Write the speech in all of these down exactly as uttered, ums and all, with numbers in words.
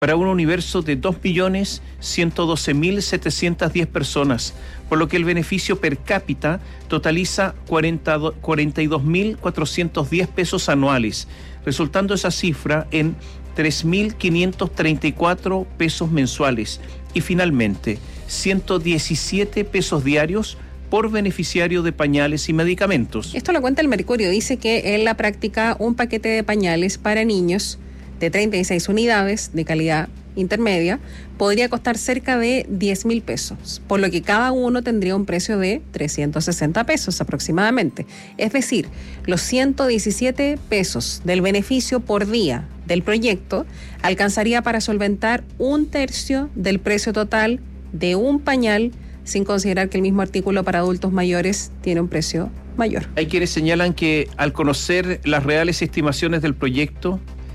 para un universo de dos millones ciento doce mil setecientas diez personas, por lo que el beneficio per cápita totaliza cuarenta y dos mil cuatrocientos diez pesos anuales, resultando esa cifra en tres mil quinientos treinta y cuatro pesos mensuales y finalmente ciento diecisiete pesos diarios por beneficiario de pañales y medicamentos. Esto lo cuenta el Mercurio. Dice que en la práctica un paquete de pañales para niños de treinta y seis unidades de calidad intermedia podría costar cerca de diez mil pesos, por lo que cada uno tendría un precio de trescientos sesenta pesos aproximadamente. Es decir, los ciento diecisiete pesos del beneficio por día del proyecto alcanzaría para solventar un tercio del precio total de un pañal, sin considerar que el mismo artículo para adultos mayores tiene un precio mayor. Hay quienes señalan que al conocer las reales estimaciones del proyecto,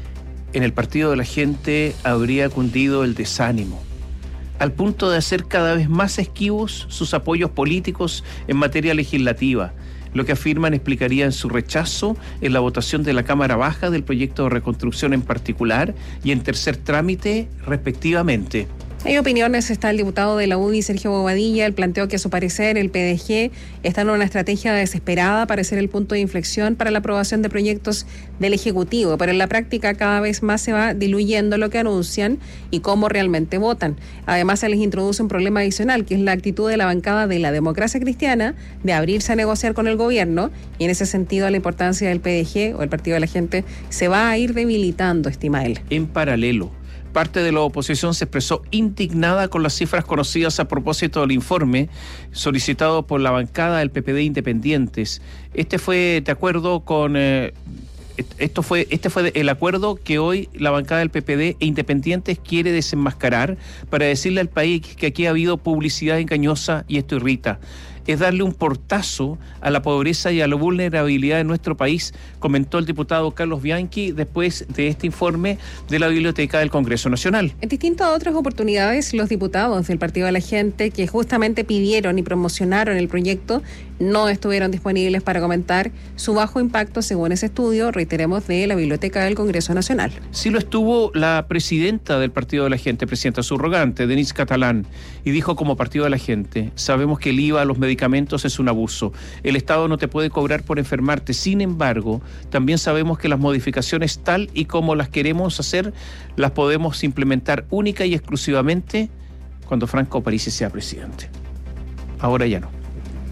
en el partido de la gente habría cundido el desánimo, al punto de hacer cada vez más esquivos sus apoyos políticos en materia legislativa, lo que afirman explicarían su rechazo en la votación de la Cámara Baja del proyecto de reconstrucción en particular y en tercer trámite respectivamente. Hay opiniones. Está el diputado de la U D I, Sergio Bobadilla. Él planteó que a su parecer el P D G está en una estrategia desesperada para ser el punto de inflexión para la aprobación de proyectos del Ejecutivo, pero en la práctica cada vez más se va diluyendo lo que anuncian y cómo realmente votan. Además se les introduce un problema adicional, que es la actitud de la bancada de la Democracia Cristiana de abrirse a negociar con el gobierno, y en ese sentido la importancia del P D G o el Partido de la Gente se va a ir debilitando, estima él. En paralelo, parte de la oposición se expresó indignada con las cifras conocidas a propósito del informe solicitado por la bancada del P P D Independientes. Este fue de acuerdo con eh, esto fue este fue el acuerdo que hoy la bancada del P P D e Independientes quiere desenmascarar para decirle al país que aquí ha habido publicidad engañosa y esto irrita. Es darle un portazo a la pobreza y a la vulnerabilidad de nuestro país, comentó el diputado Carlos Bianchi después de este informe de la Biblioteca del Congreso Nacional. En distintas otras oportunidades, los diputados del Partido de la Gente que justamente pidieron y promocionaron el proyecto no estuvieron disponibles para comentar su bajo impacto según ese estudio, reiteremos, de la Biblioteca del Congreso Nacional. Sí lo estuvo la presidenta del Partido de la Gente, presidenta subrogante, Denise Catalán, y dijo: como Partido de la Gente, sabemos que el I V A a los medicamentos es un abuso. El Estado no te puede cobrar por enfermarte. Sin embargo, también sabemos que las modificaciones tal y como las queremos hacer, las podemos implementar única y exclusivamente cuando Franco Parisi sea presidente. Ahora ya no.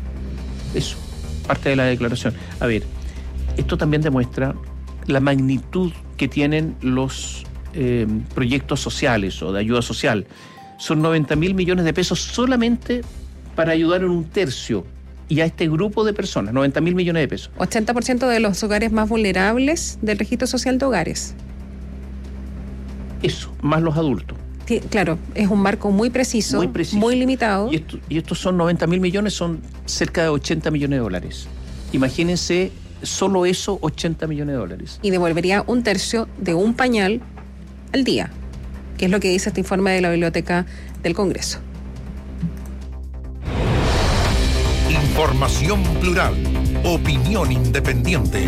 Eso, parte de la declaración. A ver, esto también demuestra la magnitud que tienen los eh, proyectos sociales o de ayuda social. Son noventa mil millones de pesos solamente para ayudar en un tercio y a este grupo de personas, noventa mil millones de pesos. ochenta por ciento de los hogares más vulnerables del registro social de hogares. Eso, más los adultos. Sí, claro, es un marco muy preciso, muy, preciso. muy limitado. Y, esto, y estos son noventa mil millones, son cerca de ochenta millones de dólares. Imagínense, solo eso, ochenta millones de dólares. Y devolvería un tercio de un pañal al día, que es lo que dice este informe de la Biblioteca del Congreso. Información plural, opinión independiente.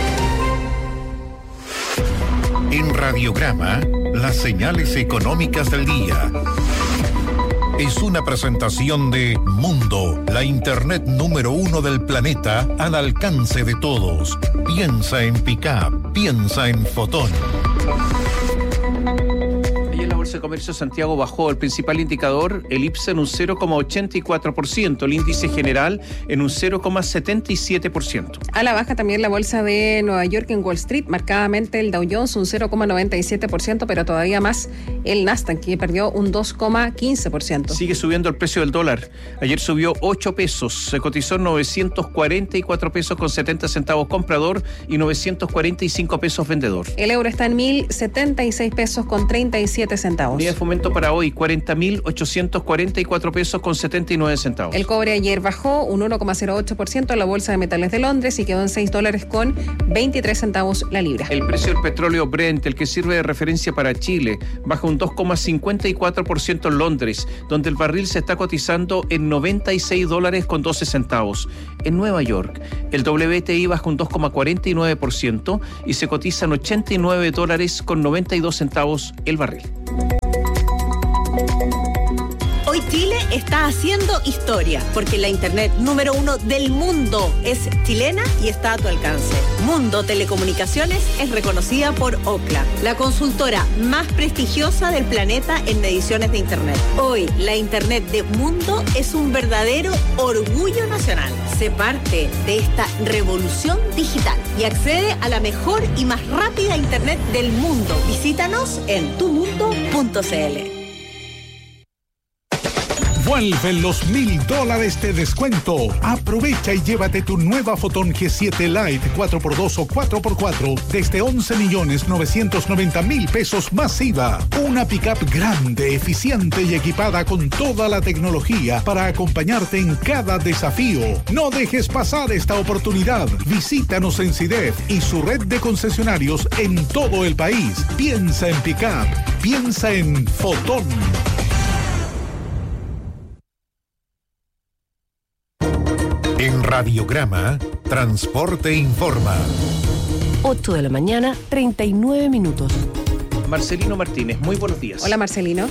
En Radiograma, las señales económicas del día. Es una presentación de Mundo, la internet número uno del planeta al alcance de todos. Piensa en Pickup, piensa en Fotón. De Comercio Santiago bajó el principal indicador, el I P S A, en un cero coma ochenta y cuatro por ciento, el índice general en un cero coma setenta y siete por ciento. A la baja también la bolsa de Nueva York en Wall Street, marcadamente el Dow Jones un cero coma noventa y siete por ciento, pero todavía más el Nasdaq, que perdió un dos coma quince por ciento. Sigue subiendo el precio del dólar. Ayer subió ocho pesos, se cotizó en novecientos cuarenta y cuatro pesos con setenta centavos comprador y novecientos cuarenta y cinco pesos vendedor. El euro está en mil setenta y seis pesos con treinta y siete centavos. Unidad de fomento para hoy, cuarenta mil ochocientos cuarenta y cuatro pesos con setenta y nueve centavos. El cobre ayer bajó un uno coma cero ocho por ciento en la Bolsa de Metales de Londres y quedó en seis dólares con veintitrés centavos la libra. El precio del petróleo Brent, el que sirve de referencia para Chile, baja un dos coma cincuenta y cuatro por ciento en Londres, donde el barril se está cotizando en noventa y seis dólares con doce centavos. En Nueva York, el W T I baja un dos coma cuarenta y nueve por ciento y se cotiza en ochenta y nueve dólares con noventa y dos centavos el barril. Hoy Chile está haciendo historia, porque la internet número uno del mundo es chilena y está a tu alcance. Mundo Telecomunicaciones es reconocida por Ookla, la consultora más prestigiosa del planeta en mediciones de internet. Hoy, la internet de Mundo es un verdadero orgullo nacional. Sé parte de esta revolución digital y accede a la mejor y más rápida internet del mundo. Visítanos en tu mundo punto c l. Vuelven los mil dólares de descuento. Aprovecha y llévate tu nueva Fotón G siete Lite cuatro por dos o cuatro por cuatro desde once millones novecientos noventa mil pesos más I V A. Una pickup grande, eficiente y equipada con toda la tecnología para acompañarte en cada desafío. No dejes pasar esta oportunidad. Visítanos en CIDEF y su red de concesionarios en todo el país. Piensa en pickup. Piensa en Fotón. En Radiograma, Transporte Informa. ocho de la mañana, treinta y nueve minutos. Marcelino Martínez, muy buenos días. Hola, Marcelino.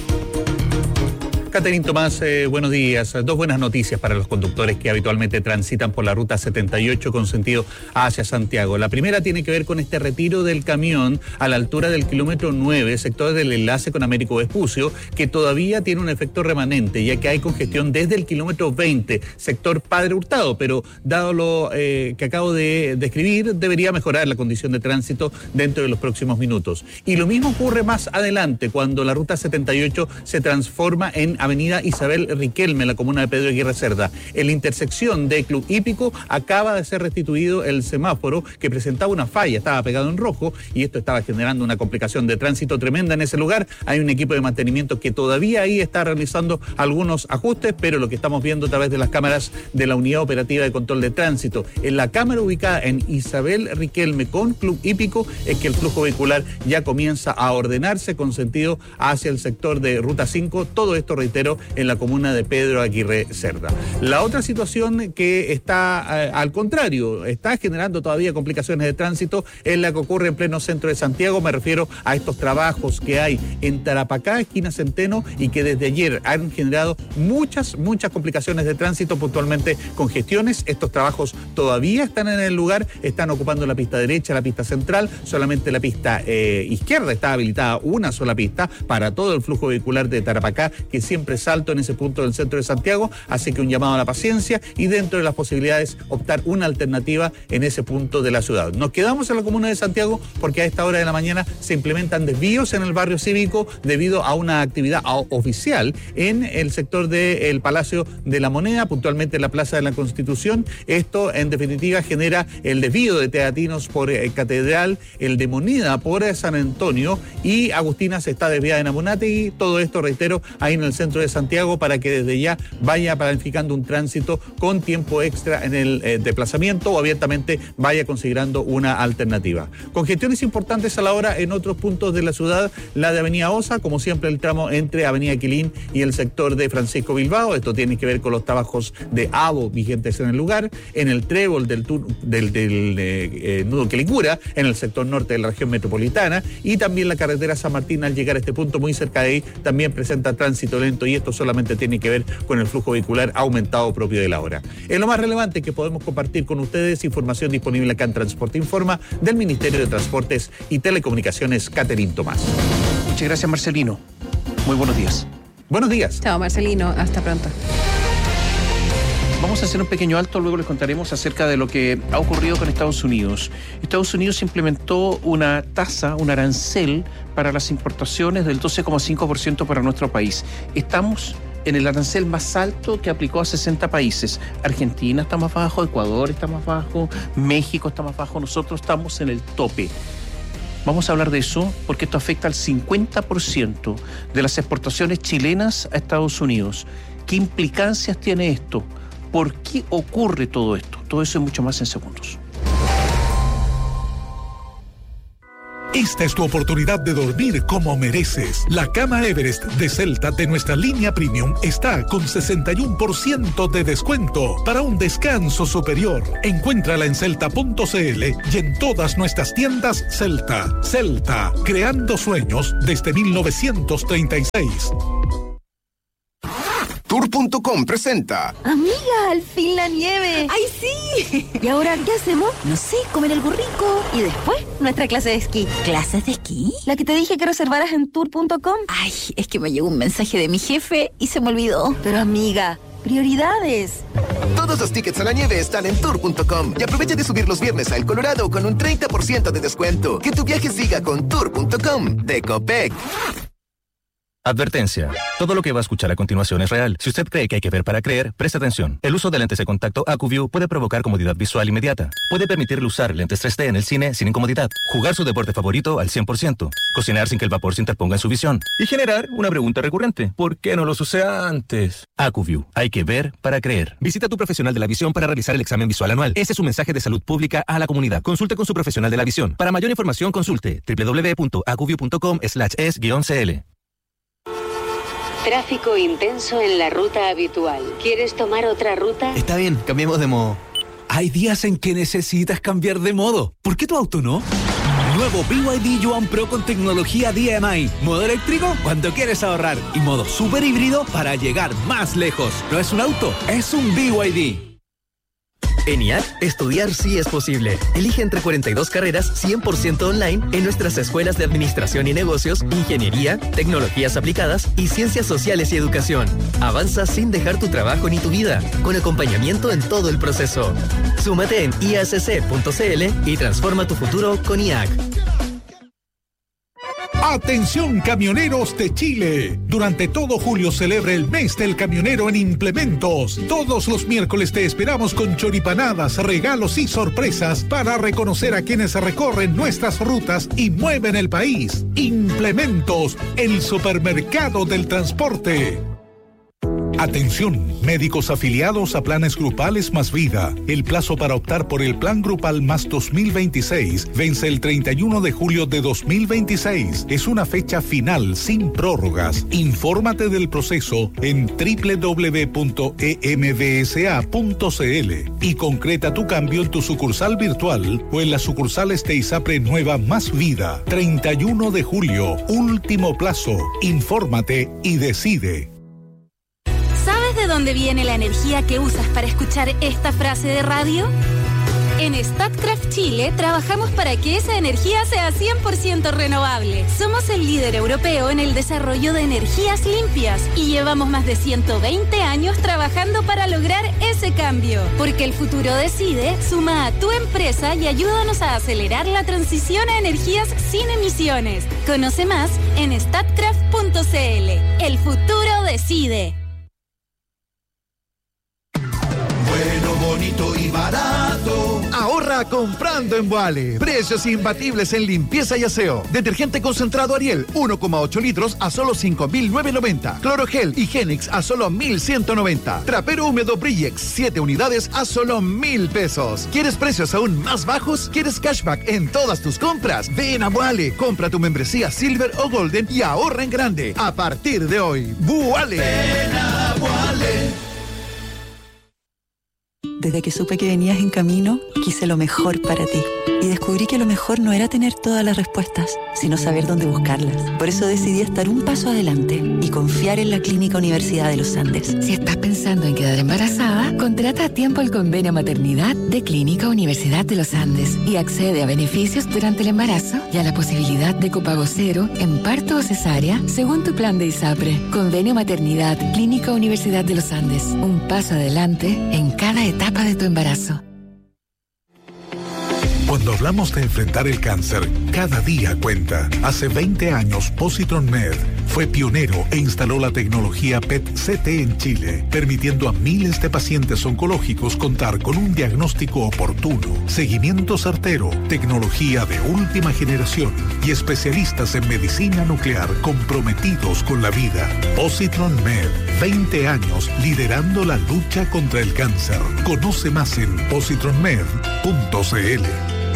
Catherine Tomás, eh, buenos días. Dos buenas noticias para los conductores que habitualmente transitan por la ruta setenta y ocho con sentido hacia Santiago. La primera tiene que ver con este retiro del camión a la altura del kilómetro nueve, sector del enlace con Américo Vespucio, que todavía tiene un efecto remanente, ya que hay congestión desde el kilómetro veinte, sector Padre Hurtado, pero dado lo eh, que acabo de describir, debería mejorar la condición de tránsito dentro de los próximos minutos. Y lo mismo ocurre más adelante, cuando la ruta setenta y ocho se transforma en Avenida Isabel Riquelme, en la comuna de Pedro Aguirre Cerda. En la intersección de Club Hípico acaba de ser restituido el semáforo que presentaba una falla, estaba pegado en rojo y esto estaba generando una complicación de tránsito tremenda en ese lugar. Hay un equipo de mantenimiento que todavía ahí está realizando algunos ajustes, pero lo que estamos viendo a través de las cámaras de la Unidad Operativa de Control de Tránsito, en la cámara ubicada en Isabel Riquelme con Club Hípico, es que el flujo vehicular ya comienza a ordenarse con sentido hacia el sector de Ruta cinco, todo esto en la comuna de Pedro Aguirre Cerda. La otra situación que está eh, al contrario, está generando todavía complicaciones de tránsito, es la que ocurre en pleno centro de Santiago. Me refiero a estos trabajos que hay en Tarapacá, esquina Centeno, y que desde ayer han generado muchas, muchas complicaciones de tránsito, puntualmente congestiones. Estos trabajos todavía están en el lugar, están ocupando la pista derecha, la pista central, solamente la pista eh, izquierda está habilitada, una sola pista para todo el flujo vehicular de Tarapacá, que siempre salto en ese punto del centro de Santiago, así que un llamado a la paciencia y dentro de las posibilidades optar una alternativa en ese punto de la ciudad. Nos quedamos en la comuna de Santiago porque a esta hora de la mañana se implementan desvíos en el barrio cívico debido a una actividad oficial en el sector del Palacio de la Moneda, puntualmente en la Plaza de la Constitución. Esto en definitiva genera el desvío de Teatinos por eh, Catedral, el de Moneda por eh, San Antonio, y Agustina se está desviada en Amunátegui. Todo esto, reitero, ahí en el centro de Santiago, para que desde ya vaya planificando un tránsito con tiempo extra en el eh, desplazamiento o abiertamente vaya considerando una alternativa. Congestiones importantes a la hora en otros puntos de la ciudad, la de Avenida Osa, como siempre el tramo entre Avenida Quilín y el sector de Francisco Bilbao. Esto tiene que ver con los trabajos de A B O vigentes en el lugar, en el trébol del, tur, del, del eh, eh, nudo Quilicura, en el sector norte de la región metropolitana, y también la carretera San Martín al llegar a este punto muy cerca de ahí también presenta tránsito lento, y esto solamente tiene que ver con el flujo vehicular aumentado propio de la hora. Es lo más relevante que podemos compartir con ustedes, información disponible acá en Transporte Informa del Ministerio de Transportes y Telecomunicaciones, Catherine Tomás. Muchas gracias, Marcelino. Muy buenos días. Buenos días. Chao, Marcelino. Hasta pronto. Vamos a hacer un pequeño alto, luego les contaremos acerca de lo que ha ocurrido con Estados Unidos. Estados Unidos implementó una tasa, un arancel para las importaciones del doce coma cinco por ciento para nuestro país. Estamos en el arancel más alto que aplicó a sesenta países. Argentina está más bajo, Ecuador está más bajo, México está más bajo, nosotros estamos en el tope. Vamos a hablar de eso porque esto afecta al cincuenta por ciento de las exportaciones chilenas a Estados Unidos. ¿Qué implicancias tiene esto? ¿Por qué ocurre todo esto? Todo eso y mucho más en segundos. Esta es tu oportunidad de dormir como mereces. La cama Everest de Celta de nuestra línea Premium está con sesenta y uno por ciento de descuento para un descanso superior. Encuéntrala en celta punto c l y en todas nuestras tiendas Celta. Celta, creando sueños desde mil novecientos treinta y seis. Tour punto com presenta. Amiga, al fin la nieve. ¡Ay, sí! ¿Y ahora qué hacemos? No sé, comer algo rico. Y después, nuestra clase de esquí. ¿Clases de esquí? La que te dije que reservaras en tour punto com. Ay, es que me llegó un mensaje de mi jefe y se me olvidó. Pero amiga, prioridades. Todos los tickets a la nieve están en tour punto com y aprovecha de subir los viernes a El Colorado con un treinta por ciento de descuento. Que tu viaje siga con tour punto com de Copec. Advertencia. Todo lo que va a escuchar a continuación es real. Si usted cree que hay que ver para creer, preste atención. El uso de lentes de contacto AcuView puede provocar comodidad visual inmediata. Puede permitirle usar lentes tres D en el cine sin incomodidad, jugar su deporte favorito al cien por ciento, cocinar sin que el vapor se interponga en su visión y generar una pregunta recurrente. ¿Por qué no los usé antes? AcuView. Hay que ver para creer. Visita a tu profesional de la visión para realizar el examen visual anual. Ese es un mensaje de salud pública a la comunidad. Consulte con su profesional de la visión. Para mayor información, consulte doble u doble u doble u punto acuview punto com slash es guión c l. Tráfico intenso en la ruta habitual. ¿Quieres tomar otra ruta? Está bien, cambiemos de modo. Hay días en que necesitas cambiar de modo. ¿Por qué tu auto no? Nuevo B Y D Yuan Pro con tecnología D M I. Modo eléctrico cuando quieres ahorrar. Y modo super híbrido para llegar más lejos. No es un auto, es un B Y D. En I A C, estudiar sí es posible. Elige entre cuarenta y dos carreras cien por ciento online en nuestras escuelas de Administración y Negocios, Ingeniería, Tecnologías Aplicadas y Ciencias Sociales y Educación. Avanza sin dejar tu trabajo ni tu vida, con acompañamiento en todo el proceso. Súmate en i a c c punto c l y transforma tu futuro con I A C. Atención camioneros de Chile. Durante todo julio celebra el mes del camionero en Implementos. Todos los miércoles te esperamos con choripanadas, regalos y sorpresas para reconocer a quienes recorren nuestras rutas y mueven el país. Implementos, el supermercado del transporte. Atención, médicos afiliados a planes grupales más vida. El plazo para optar por el plan grupal más dos mil veintiséis vence el treinta y uno de julio de dos mil veintiséis. Es una fecha final sin prórrogas. Infórmate del proceso en doble u doble u doble u punto e m d s a punto c l y concreta tu cambio en tu sucursal virtual o en las sucursales de ISAPRE Nueva Más Vida. treinta y uno de julio, último plazo. Infórmate y decide. ¿Sabes de dónde viene la energía que usas para escuchar esta frase de radio? En Statkraft Chile trabajamos para que esa energía sea cien por ciento renovable. Somos el líder europeo en el desarrollo de energías limpias y llevamos más de ciento veinte años trabajando para lograr ese cambio. Porque el futuro decide, suma a tu empresa y ayúdanos a acelerar la transición a energías sin emisiones. Conoce más en statkraft punto c l. El futuro decide. Bueno, bonito y barato. Ahorra comprando en Boale. Precios imbatibles en limpieza y aseo. Detergente concentrado Ariel, uno coma ocho litros a solo cinco mil novecientos noventa. Clorogel y Genix a solo mil ciento noventa. Trapero húmedo Brillex, siete unidades a solo mil pesos. ¿Quieres precios aún más bajos? ¿Quieres cashback en todas tus compras? Ven a Boale. Compra tu membresía Silver o Golden y ahorra en grande. A partir de hoy, Boale. Ven a Boale. Desde que supe que venías en camino, quise lo mejor para ti. Y descubrí que lo mejor no era tener todas las respuestas, sino saber dónde buscarlas. Por eso decidí estar un paso adelante y confiar en la Clínica Universidad de los Andes. Si estás pensando en quedar embarazada, contrata a tiempo el convenio maternidad de Clínica Universidad de los Andes y accede a beneficios durante el embarazo y a la posibilidad de copago cero en parto o cesárea según tu plan de ISAPRE. Convenio maternidad Clínica Universidad de los Andes. Un paso adelante en cada etapa de tu embarazo. Cuando hablamos de enfrentar el cáncer, cada día cuenta. Hace veinte años, Positron Med fue pionero e instaló la tecnología P E T C T en Chile, permitiendo a miles de pacientes oncológicos contar con un diagnóstico oportuno, seguimiento certero, tecnología de última generación y especialistas en medicina nuclear comprometidos con la vida. Positron Med, veinte años liderando la lucha contra el cáncer. Conoce más en positron med punto c l.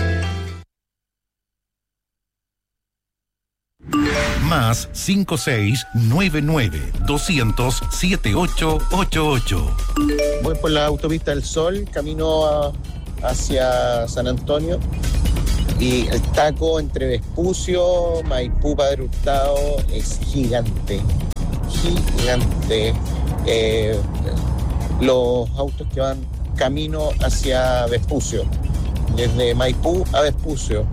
Más cinco seis nueve nueve dos cero cero siete ocho ocho ocho. Voy por la autopista del Sol, camino a, hacia San Antonio y el taco entre Vespucio, Maipú, Padre Hurtado es gigante, gigante. eh, los autos que van camino hacia Vespucio, desde Maipú a Vespucio.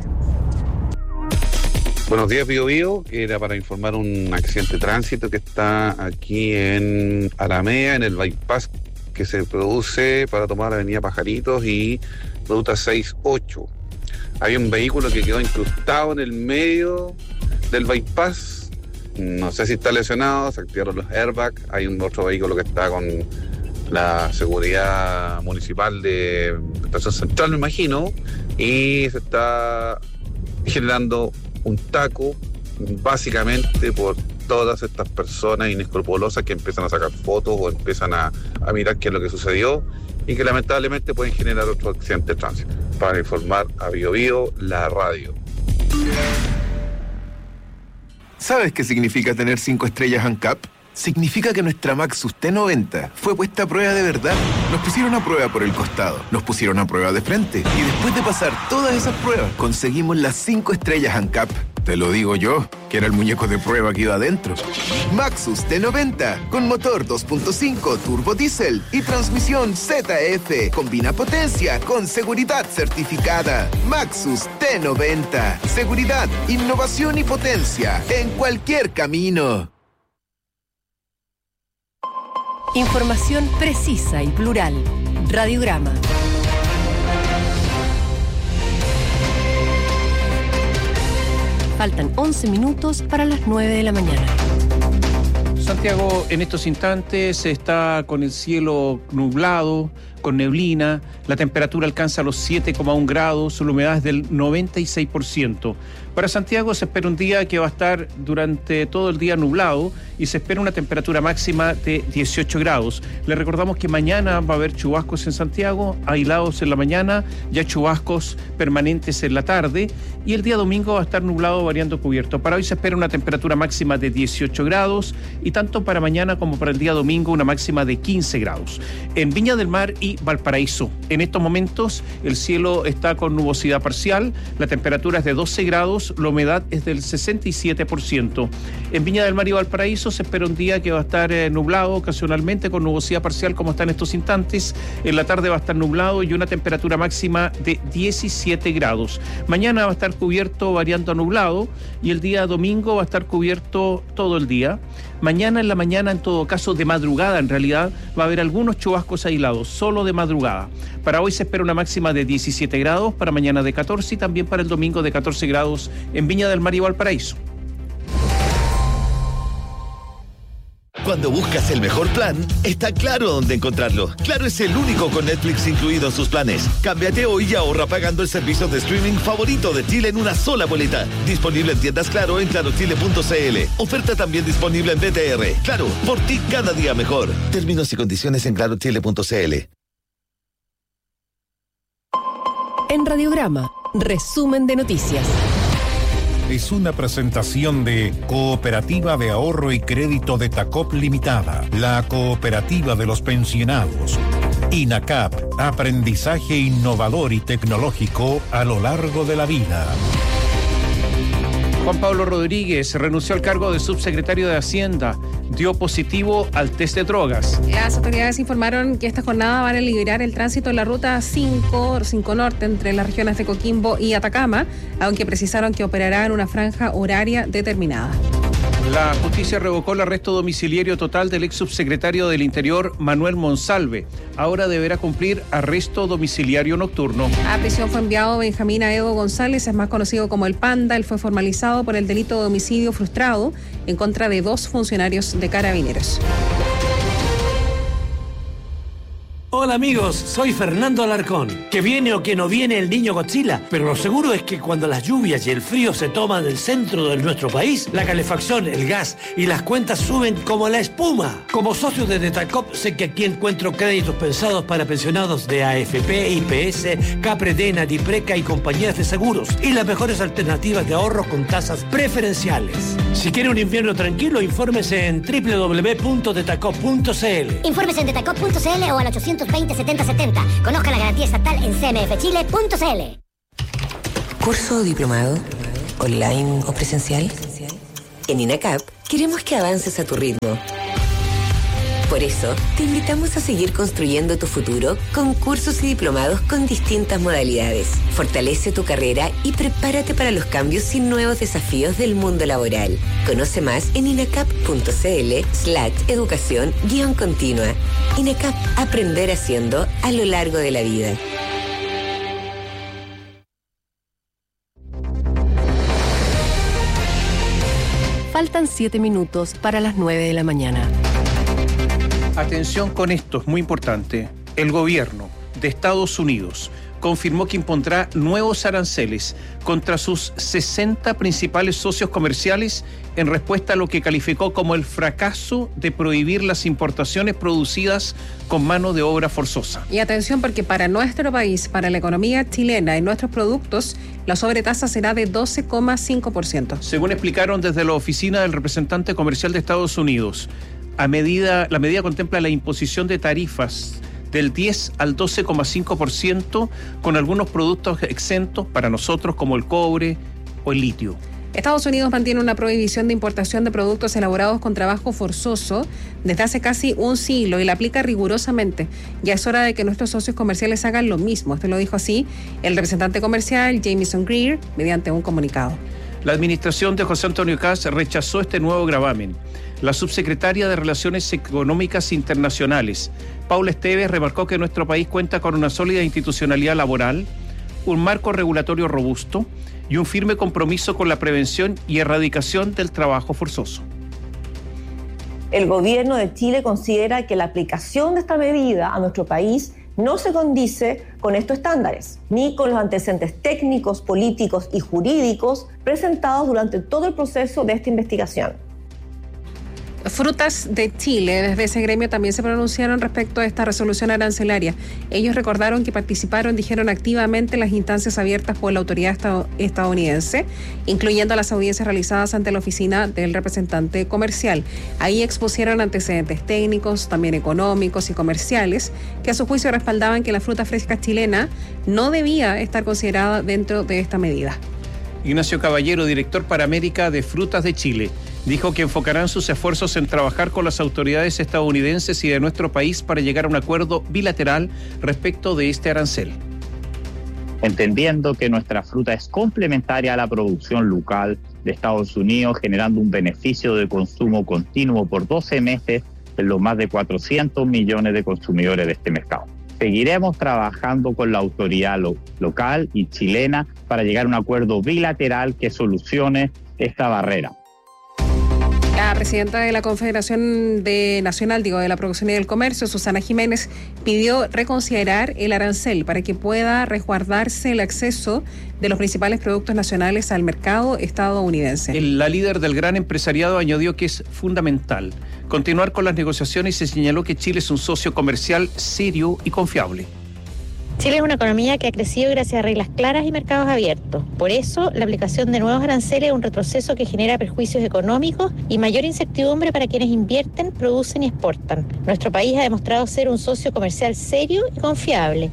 Buenos días, Bío Bío, que era para informar un accidente de tránsito que está aquí en Alameda, en el bypass que se produce para tomar la avenida Pajaritos y ruta sesenta y ocho. Hay un vehículo que quedó incrustado en el medio del bypass, no sé si está lesionado, se activaron los airbags. Hay un otro vehículo que está con la seguridad municipal de Estación Central, me imagino, y se está generando un taco básicamente por todas estas personas inescrupulosas que empiezan a sacar fotos o empiezan a, a mirar qué es lo que sucedió y que lamentablemente pueden generar otro accidente de tránsito. Para informar a Bío Bío, la radio. ¿Sabes qué significa tener cinco estrellas ANCAP? Significa que nuestra Maxus T noventa fue puesta a prueba de verdad. Nos pusieron a prueba por el costado, nos pusieron a prueba de frente y después de pasar todas esas pruebas conseguimos las cinco estrellas ANCAP. Te lo digo yo, que era el muñeco de prueba que iba adentro. Maxus T noventa, con motor dos punto cinco turbo diésel y transmisión Z F. Combina potencia con seguridad certificada. Maxus T noventa. Seguridad, innovación y potencia en cualquier camino. Información precisa y plural. Radiograma. Faltan once minutos para las nueve de la mañana. Santiago en estos instantes está con el cielo nublado, con neblina, la temperatura alcanza los siete coma uno grados, la humedad es del noventa y seis por ciento. Para Santiago se espera un día que va a estar durante todo el día nublado y se espera una temperatura máxima de dieciocho grados. Le recordamos que mañana va a haber chubascos en Santiago, aislados en la mañana, ya chubascos permanentes en la tarde, y el día domingo va a estar nublado variando cubierto. Para hoy se espera una temperatura máxima de dieciocho grados y tanto para mañana como para el día domingo una máxima de quince grados. En Viña del Mar y Valparaíso, en estos momentos el cielo está con nubosidad parcial, la temperatura es de doce grados, la humedad es del sesenta y siete por ciento. En Viña del Mar y Valparaíso se espera un día que va a estar eh, nublado ocasionalmente con nubosidad parcial como está en estos instantes. En la tarde va a estar nublado y una temperatura máxima de diecisiete grados. Mañana va a estar cubierto variando a nublado y el día domingo va a estar cubierto todo el día. Mañana en la mañana, en todo caso de madrugada en realidad, va a haber algunos chubascos aislados, solo de madrugada. Para hoy se espera una máxima de diecisiete grados, para mañana de catorce y también para el domingo de catorce grados en Viña del Mar y Valparaíso. Cuando buscas el mejor plan, está Claro dónde encontrarlo. Claro es el único con Netflix incluido en sus planes. Cámbiate hoy y ahorra pagando el servicio de streaming favorito de Chile en una sola boleta. Disponible en tiendas Claro en claro chile punto c l. Oferta también disponible en B T R. Claro, por ti cada día mejor. Términos y condiciones en claro chile punto c l. En Radiograma, resumen de noticias. Es una presentación de Cooperativa de Ahorro y Crédito de Tacop Limitada, la cooperativa de los pensionados. INACAP, aprendizaje innovador y tecnológico a lo largo de la vida. Juan Pablo Rodríguez renunció al cargo de subsecretario de Hacienda, dio positivo al test de drogas. Las autoridades informaron que esta jornada van a liberar el tránsito en la ruta cinco, cinco Norte entre las regiones de Coquimbo y Atacama, aunque precisaron que operará en una franja horaria determinada. La justicia revocó el arresto domiciliario total del ex subsecretario del Interior, Manuel Monsalve. Ahora deberá cumplir arresto domiciliario nocturno. A prisión fue enviado Benjamín Aedo González, es más conocido como el Panda. Él fue formalizado por el delito de homicidio frustrado en contra de dos funcionarios de Carabineros. Hola amigos, soy Fernando Alarcón. Que viene o que no viene el niño Godzilla, pero lo seguro es que cuando las lluvias y el frío se toman el centro de nuestro país, la calefacción, el gas y las cuentas suben como la espuma. Como socio de Detacop sé que aquí encuentro créditos pensados para pensionados de A F P, I P S, Capredena, Dipreca y compañías de seguros y las mejores alternativas de ahorro con tasas preferenciales. Si quiere un invierno tranquilo, infórmese en doble u doble u doble u punto detacop punto c l. Infórmese en detacop punto c l o al ochocientos veinte setenta setenta. Conozca la garantía estatal en c m f chile punto c l. ¿Curso o diplomado? ¿Online o presencial? En INACAP queremos que avances a tu ritmo. Por eso, te invitamos a seguir construyendo tu futuro con cursos y diplomados con distintas modalidades. Fortalece tu carrera y prepárate para los cambios y nuevos desafíos del mundo laboral. Conoce más en inacap.cl slash educación guión continua. INACAP, aprender haciendo a lo largo de la vida. Faltan siete minutos para las nueve de la mañana. Atención con esto, es muy importante. El gobierno de Estados Unidos confirmó que impondrá nuevos aranceles contra sus sesenta principales socios comerciales en respuesta a lo que calificó como el fracaso de prohibir las importaciones producidas con mano de obra forzosa. Y atención, porque para nuestro país, para la economía chilena y nuestros productos, la sobretasa será de doce coma cinco por ciento. Según explicaron desde la oficina del representante comercial de Estados Unidos, a medida, la medida contempla la imposición de tarifas del diez al doce coma cinco por ciento con algunos productos exentos para nosotros como el cobre o el litio. Estados Unidos mantiene una prohibición de importación de productos elaborados con trabajo forzoso desde hace casi un siglo y la aplica rigurosamente. Ya es hora de que nuestros socios comerciales hagan lo mismo. Esto lo dijo así el representante comercial Jamieson Greer mediante un comunicado. La administración de José Antonio Kast rechazó este nuevo gravamen. La subsecretaria de Relaciones Económicas Internacionales, Paula Esteves, remarcó que nuestro país cuenta con una sólida institucionalidad laboral, un marco regulatorio robusto y un firme compromiso con la prevención y erradicación del trabajo forzoso. El gobierno de Chile considera que la aplicación de esta medida a nuestro país no se condice con estos estándares, ni con los antecedentes técnicos, políticos y jurídicos presentados durante todo el proceso de esta investigación. Frutas de Chile, desde ese gremio también se pronunciaron respecto a esta resolución arancelaria. Ellos recordaron que participaron, dijeron activamente en las instancias abiertas por la autoridad estadounidense, incluyendo las audiencias realizadas ante la oficina del representante comercial. Ahí expusieron antecedentes técnicos, también económicos y comerciales, que a su juicio respaldaban que la fruta fresca chilena no debía estar considerada dentro de esta medida. Ignacio Caballero, director para América de Frutas de Chile, dijo que enfocarán sus esfuerzos en trabajar con las autoridades estadounidenses y de nuestro país para llegar a un acuerdo bilateral respecto de este arancel. Entendiendo que nuestra fruta es complementaria a la producción local de Estados Unidos, generando un beneficio de consumo continuo por doce meses en los más de cuatrocientos millones de consumidores de este mercado. Seguiremos trabajando con la autoridad lo- local y chilena para llegar a un acuerdo bilateral que solucione esta barrera. La presidenta de la Confederación de Nacional, digo, de la Producción y del Comercio, Susana Jiménez, pidió reconsiderar el arancel para que pueda resguardarse el acceso de los principales productos nacionales al mercado estadounidense. El, la líder del gran empresariado añadió que es fundamental continuar con las negociaciones y señaló que Chile es un socio comercial serio y confiable. Chile es una economía que ha crecido gracias a reglas claras y mercados abiertos. Por eso, la aplicación de nuevos aranceles es un retroceso que genera perjuicios económicos y mayor incertidumbre para quienes invierten, producen y exportan. Nuestro país ha demostrado ser un socio comercial serio y confiable.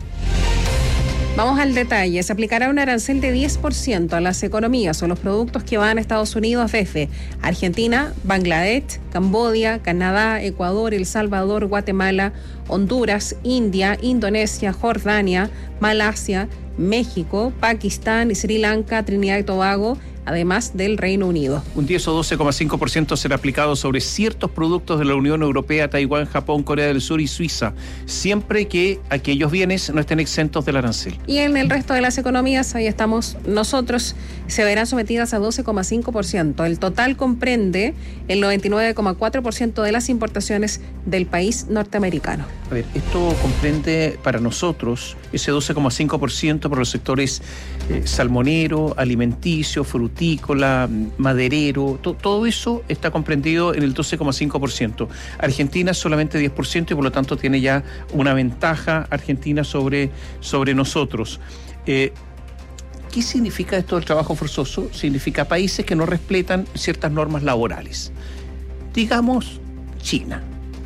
Vamos al detalle. Se aplicará un arancel de diez por ciento a las economías o los productos que van a Estados Unidos desde Argentina, Bangladesh, Camboya, Canadá, Ecuador, El Salvador, Guatemala, Honduras, India, Indonesia, Jordania, Malasia, México, Pakistán, Sri Lanka, Trinidad y Tobago, además del Reino Unido. Un diez o doce coma cinco por ciento será aplicado sobre ciertos productos de la Unión Europea, Taiwán, Japón, Corea del Sur y Suiza, siempre que aquellos bienes no estén exentos del arancel. Y en el resto de las economías, ahí estamos nosotros, se verán sometidas a doce coma cinco por ciento. El total comprende el noventa y nueve coma cuatro por ciento de las importaciones del país norteamericano. A ver, esto comprende para nosotros ese doce coma cinco por ciento por los sectores eh, salmonero, alimenticio, frutícola, maderero, to, todo eso está comprendido en el doce coma cinco por ciento. Argentina solamente diez por ciento y por lo tanto tiene ya una ventaja Argentina sobre, sobre nosotros. Eh, ¿Qué significa esto del trabajo forzoso? Significa países que no respetan ciertas normas laborales. Digamos, China,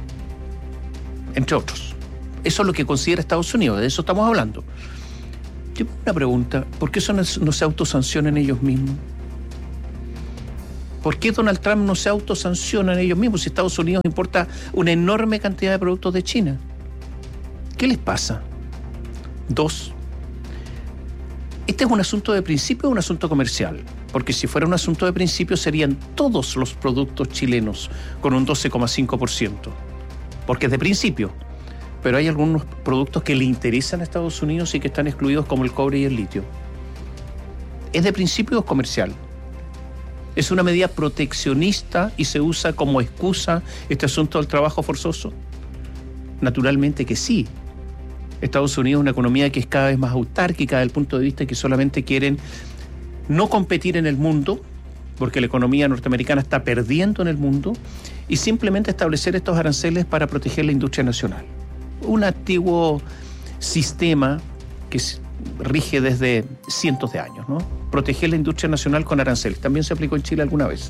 entre otros. Eso es lo que considera Estados Unidos, de eso estamos hablando. Tengo una pregunta, ¿por qué eso no, no se autosancionan ellos mismos? ¿Por qué Donald Trump no se autosanciona en ellos mismos si Estados Unidos importa una enorme cantidad de productos de China? ¿Qué les pasa? Dos, este es un asunto de principio o un asunto comercial, porque si fuera un asunto de principio serían todos los productos chilenos con un doce coma cinco por ciento, porque es de principio, pero hay algunos productos que le interesan a Estados Unidos y que están excluidos, como el cobre y el litio. ¿Es de principio o es comercial? ¿Es una medida proteccionista y se usa como excusa este asunto del trabajo forzoso? Naturalmente que sí. Estados Unidos es una economía que es cada vez más autárquica desde el punto de vista que solamente quieren no competir en el mundo, porque la economía norteamericana está perdiendo en el mundo, y simplemente establecer estos aranceles para proteger la industria nacional. Un antiguo sistema que rige desde cientos de años, ¿no? Proteger la industria nacional con aranceles. También se aplicó en Chile alguna vez.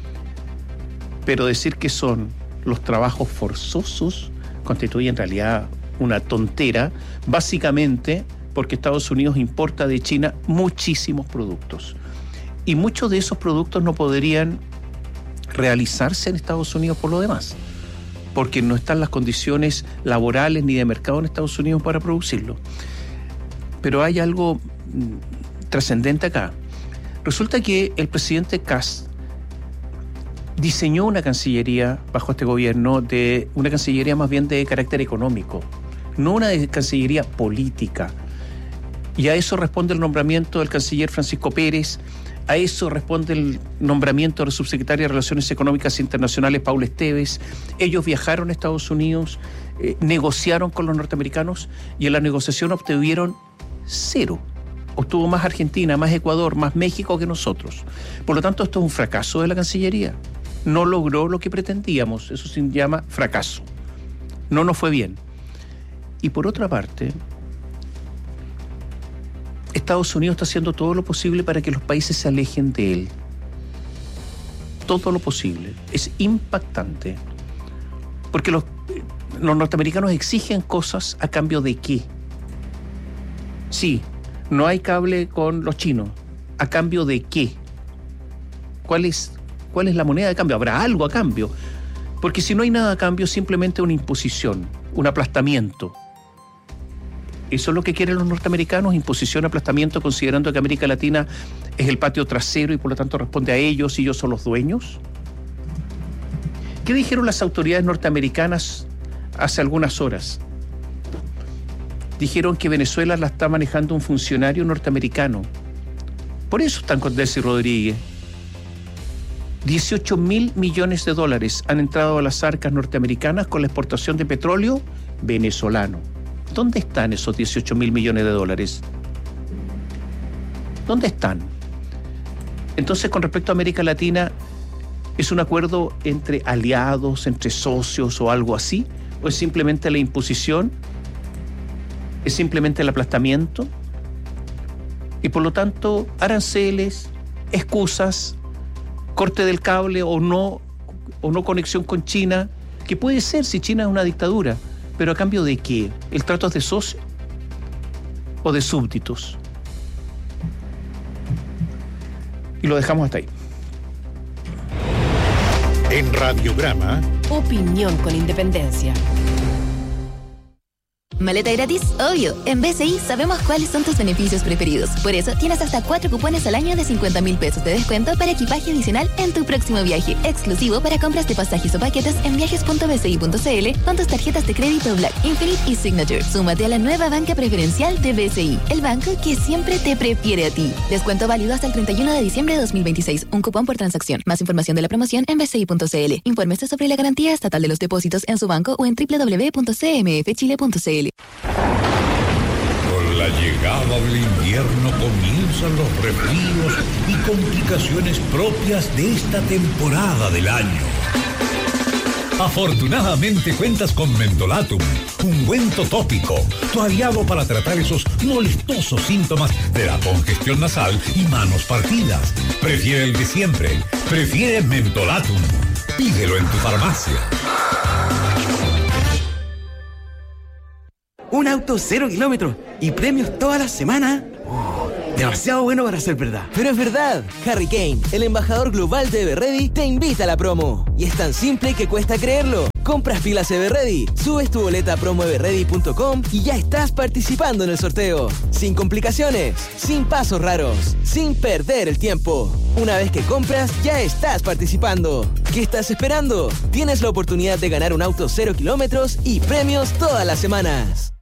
Pero decir que son los trabajos forzosos constituye en realidad una tontera, básicamente porque Estados Unidos importa de China muchísimos productos. Y muchos de esos productos no podrían realizarse en Estados Unidos por lo demás, porque no están las condiciones laborales ni de mercado en Estados Unidos para producirlo. Pero hay algo trascendente acá. Resulta que el presidente Kast diseñó una cancillería bajo este gobierno, de una cancillería más bien de carácter económico, no una de cancillería política. Y a eso responde el nombramiento del canciller Francisco Pérez, a eso responde el nombramiento de la subsecretaria de Relaciones Económicas Internacionales, Paula Esteves. Ellos viajaron a Estados Unidos, eh, negociaron con los norteamericanos y en la negociación obtuvieron cero. Obtuvo más Argentina, más Ecuador, más México que nosotros. Por lo tanto, esto es un fracaso de la Cancillería. No logró lo que pretendíamos. Eso se llama fracaso. No nos fue bien. Y por otra parte, Estados Unidos está haciendo todo lo posible para que los países se alejen de él. Todo lo posible. Es impactante. Porque los, los norteamericanos exigen cosas a cambio de qué. Sí, no hay cable con los chinos. ¿A cambio de qué? ¿Cuál es, cuál es la moneda de cambio? ¿Habrá algo a cambio? Porque si no hay nada a cambio, simplemente una imposición, un aplastamiento. Eso es lo que quieren los norteamericanos, imposición, aplastamiento, considerando que América Latina es el patio trasero y por lo tanto responde a ellos y ellos son los dueños. ¿Qué dijeron las autoridades norteamericanas hace algunas horas? Dijeron que Venezuela la está manejando un funcionario norteamericano. Por eso están con Delcy Rodríguez. dieciocho mil millones de dólares han entrado a las arcas norteamericanas con la exportación de petróleo venezolano. ¿Dónde están esos dieciocho mil millones de dólares? ¿Dónde están? Entonces, con respecto a América Latina, ¿es un acuerdo entre aliados, entre socios o algo así? ¿O es simplemente la imposición? ¿Es simplemente el aplastamiento? Y por lo tanto, aranceles, excusas, corte del cable o no, o no conexión con China, que puede ser si China es una dictadura, pero ¿a cambio de qué? ¿El trato es de socio o de súbditos? Y lo dejamos hasta ahí. En Radiograma, opinión con independencia. ¿Maleta gratis? Obvio. En B C I sabemos cuáles son tus beneficios preferidos. Por eso tienes hasta cuatro cupones al año de cincuenta mil pesos de descuento para equipaje adicional en tu próximo viaje. Exclusivo para compras de pasajes o paquetes en viajes punto b c i punto c l con tus tarjetas de crédito Black, Infinite y Signature. Súmate a la nueva banca preferencial de B C I, el banco que siempre te prefiere a ti. Descuento válido hasta el treinta y uno de diciembre de dos mil veintiséis. Un cupón por transacción. Más información de la promoción en b c i punto c l. Infórmese sobre la garantía estatal de los depósitos en su banco o en doble u doble u doble u punto c m f chile punto c l. Con la llegada del invierno comienzan los resfríos y complicaciones propias de esta temporada del año. Afortunadamente cuentas con Mentolatum, ungüento tópico, tu aliado para tratar esos molestosos síntomas de la congestión nasal y manos partidas. Prefiere el de siempre, prefiere Mentolatum. Pídelo en tu farmacia. Un auto cero kilómetros y premios toda la semana. Oh, demasiado bueno para ser verdad. Pero es verdad. Harry Kane, el embajador global de Everready, te invita a la promo. Y es tan simple que cuesta creerlo. Compras pilas Everready, subes tu boleta a promo everready punto com y ya estás participando en el sorteo. Sin complicaciones, sin pasos raros, sin perder el tiempo. Una vez que compras, ya estás participando. ¿Qué estás esperando? Tienes la oportunidad de ganar un auto cero kilómetros y premios todas las semanas.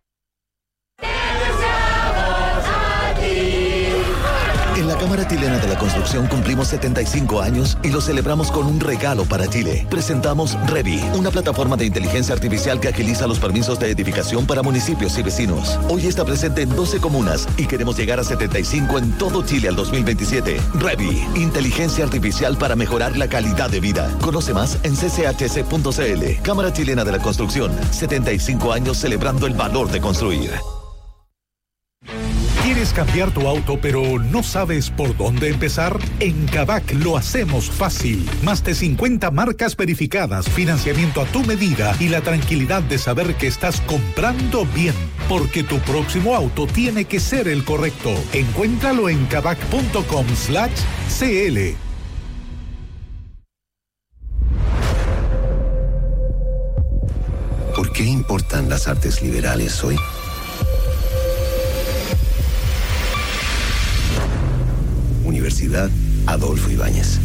En la Cámara Chilena de la Construcción cumplimos setenta y cinco años y lo celebramos con un regalo para Chile. Presentamos Revi, una plataforma de inteligencia artificial que agiliza los permisos de edificación para municipios y vecinos. Hoy está presente en doce comunas y queremos llegar a setenta y cinco en todo Chile al dos mil veintisiete. Revi, inteligencia artificial para mejorar la calidad de vida. Conoce más en c c h c punto c l. Cámara Chilena de la Construcción, setenta y cinco años celebrando el valor de construir. ¿Quieres cambiar tu auto pero no sabes por dónde empezar? En Kavak lo hacemos fácil. Más de cincuenta marcas verificadas, financiamiento a tu medida y la tranquilidad de saber que estás comprando bien. Porque tu próximo auto tiene que ser el correcto. Encuéntralo en kavak punto com slash c l. ¿Por qué importan las artes liberales hoy? Universidad Adolfo Ibáñez.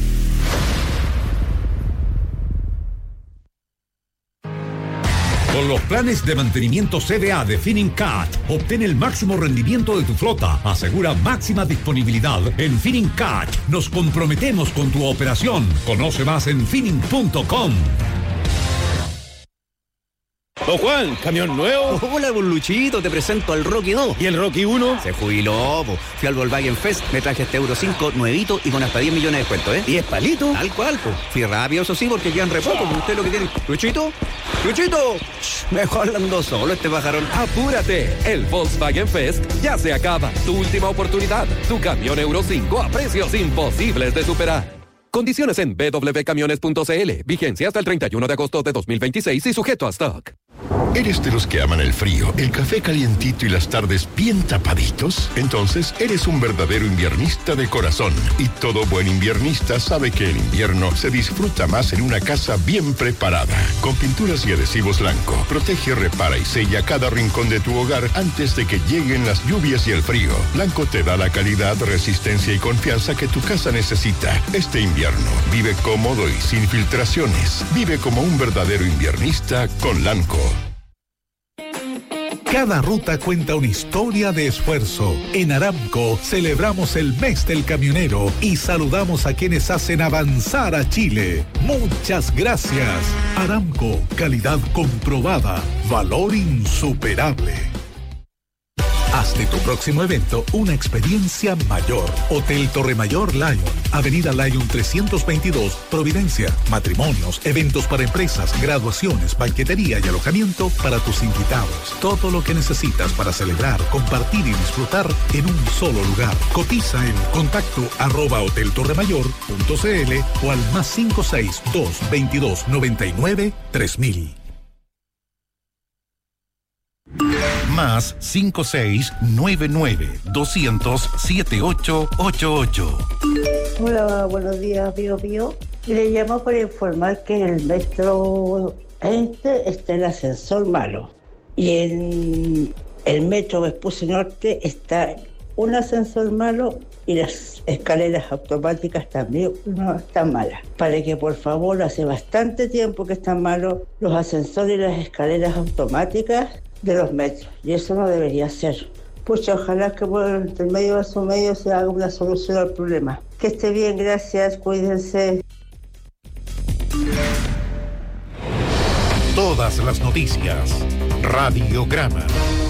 Con los planes de mantenimiento C D A de Finincat, obtén el máximo rendimiento de tu flota. Asegura máxima disponibilidad en Finincat. Nos comprometemos con tu operación. Conoce más en fining punto com. Don Juan, ¿camión nuevo? Hola, don Luchito, te presento al Rocky dos. ¿Y el Rocky uno? Se jubiló, po. Fui al Volkswagen Fest, me traje este Euro cinco nuevito y con hasta diez millones de descuento, ¿eh? ¿diez palitos? Tal cual, po. Fui rápido, eso sí, porque quedan re poco, oh. Usted lo que tiene... ¿Luchito? ¡Luchito! Shh, mejor andando solo este pajarón. ¡Apúrate! El Volkswagen Fest ya se acaba. Tu última oportunidad. Tu camión Euro cinco a precios imposibles de superar. Condiciones en b w camiones punto c l. Vigencia hasta el treinta y uno de agosto de dos mil veintiséis y sujeto a stock. ¿Eres de los que aman el frío, el café calientito y las tardes bien tapaditos? Entonces eres un verdadero inviernista de corazón. Y todo buen inviernista sabe que el invierno se disfruta más en una casa bien preparada. Con pinturas y adhesivos Lanco, protege, repara y sella cada rincón de tu hogar antes de que lleguen las lluvias y el frío. Lanco te da la calidad, resistencia y confianza que tu casa necesita. Este invierno, vive cómodo y sin filtraciones. Vive como un verdadero inviernista con Lanco. Cada ruta cuenta una historia de esfuerzo. En Aramco celebramos el mes del camionero y saludamos a quienes hacen avanzar a Chile. Muchas gracias. Aramco, calidad comprobada, valor insuperable. Haz de tu próximo evento una experiencia mayor. Hotel Torre Mayor Lion, Avenida Lion trescientos veintidós, Providencia. Matrimonios, eventos para empresas, graduaciones, banquetería y alojamiento para tus invitados. Todo lo que necesitas para celebrar, compartir y disfrutar en un solo lugar. Cotiza en contacto arroba hotel torre mayor punto c l o al más cinco seis dos veintidós noventa y nueve tres mil. Más cinco seis nueve nueve doscientos siete ocho ocho ocho. Hola, buenos días, Pío Pío. Le llamo para informar que en el metro este está el ascensor malo. Y en el metro Vespucio Norte está un ascensor malo y las escaleras automáticas también no están malas. Para que por favor, hace bastante tiempo que están malos los ascensores y las escaleras automáticas de los metros, y eso no debería ser. Pucha, ojalá que por el medio de su medio se haga una solución al problema. Que esté bien, gracias, cuídense. Todas las noticias. Radiograma.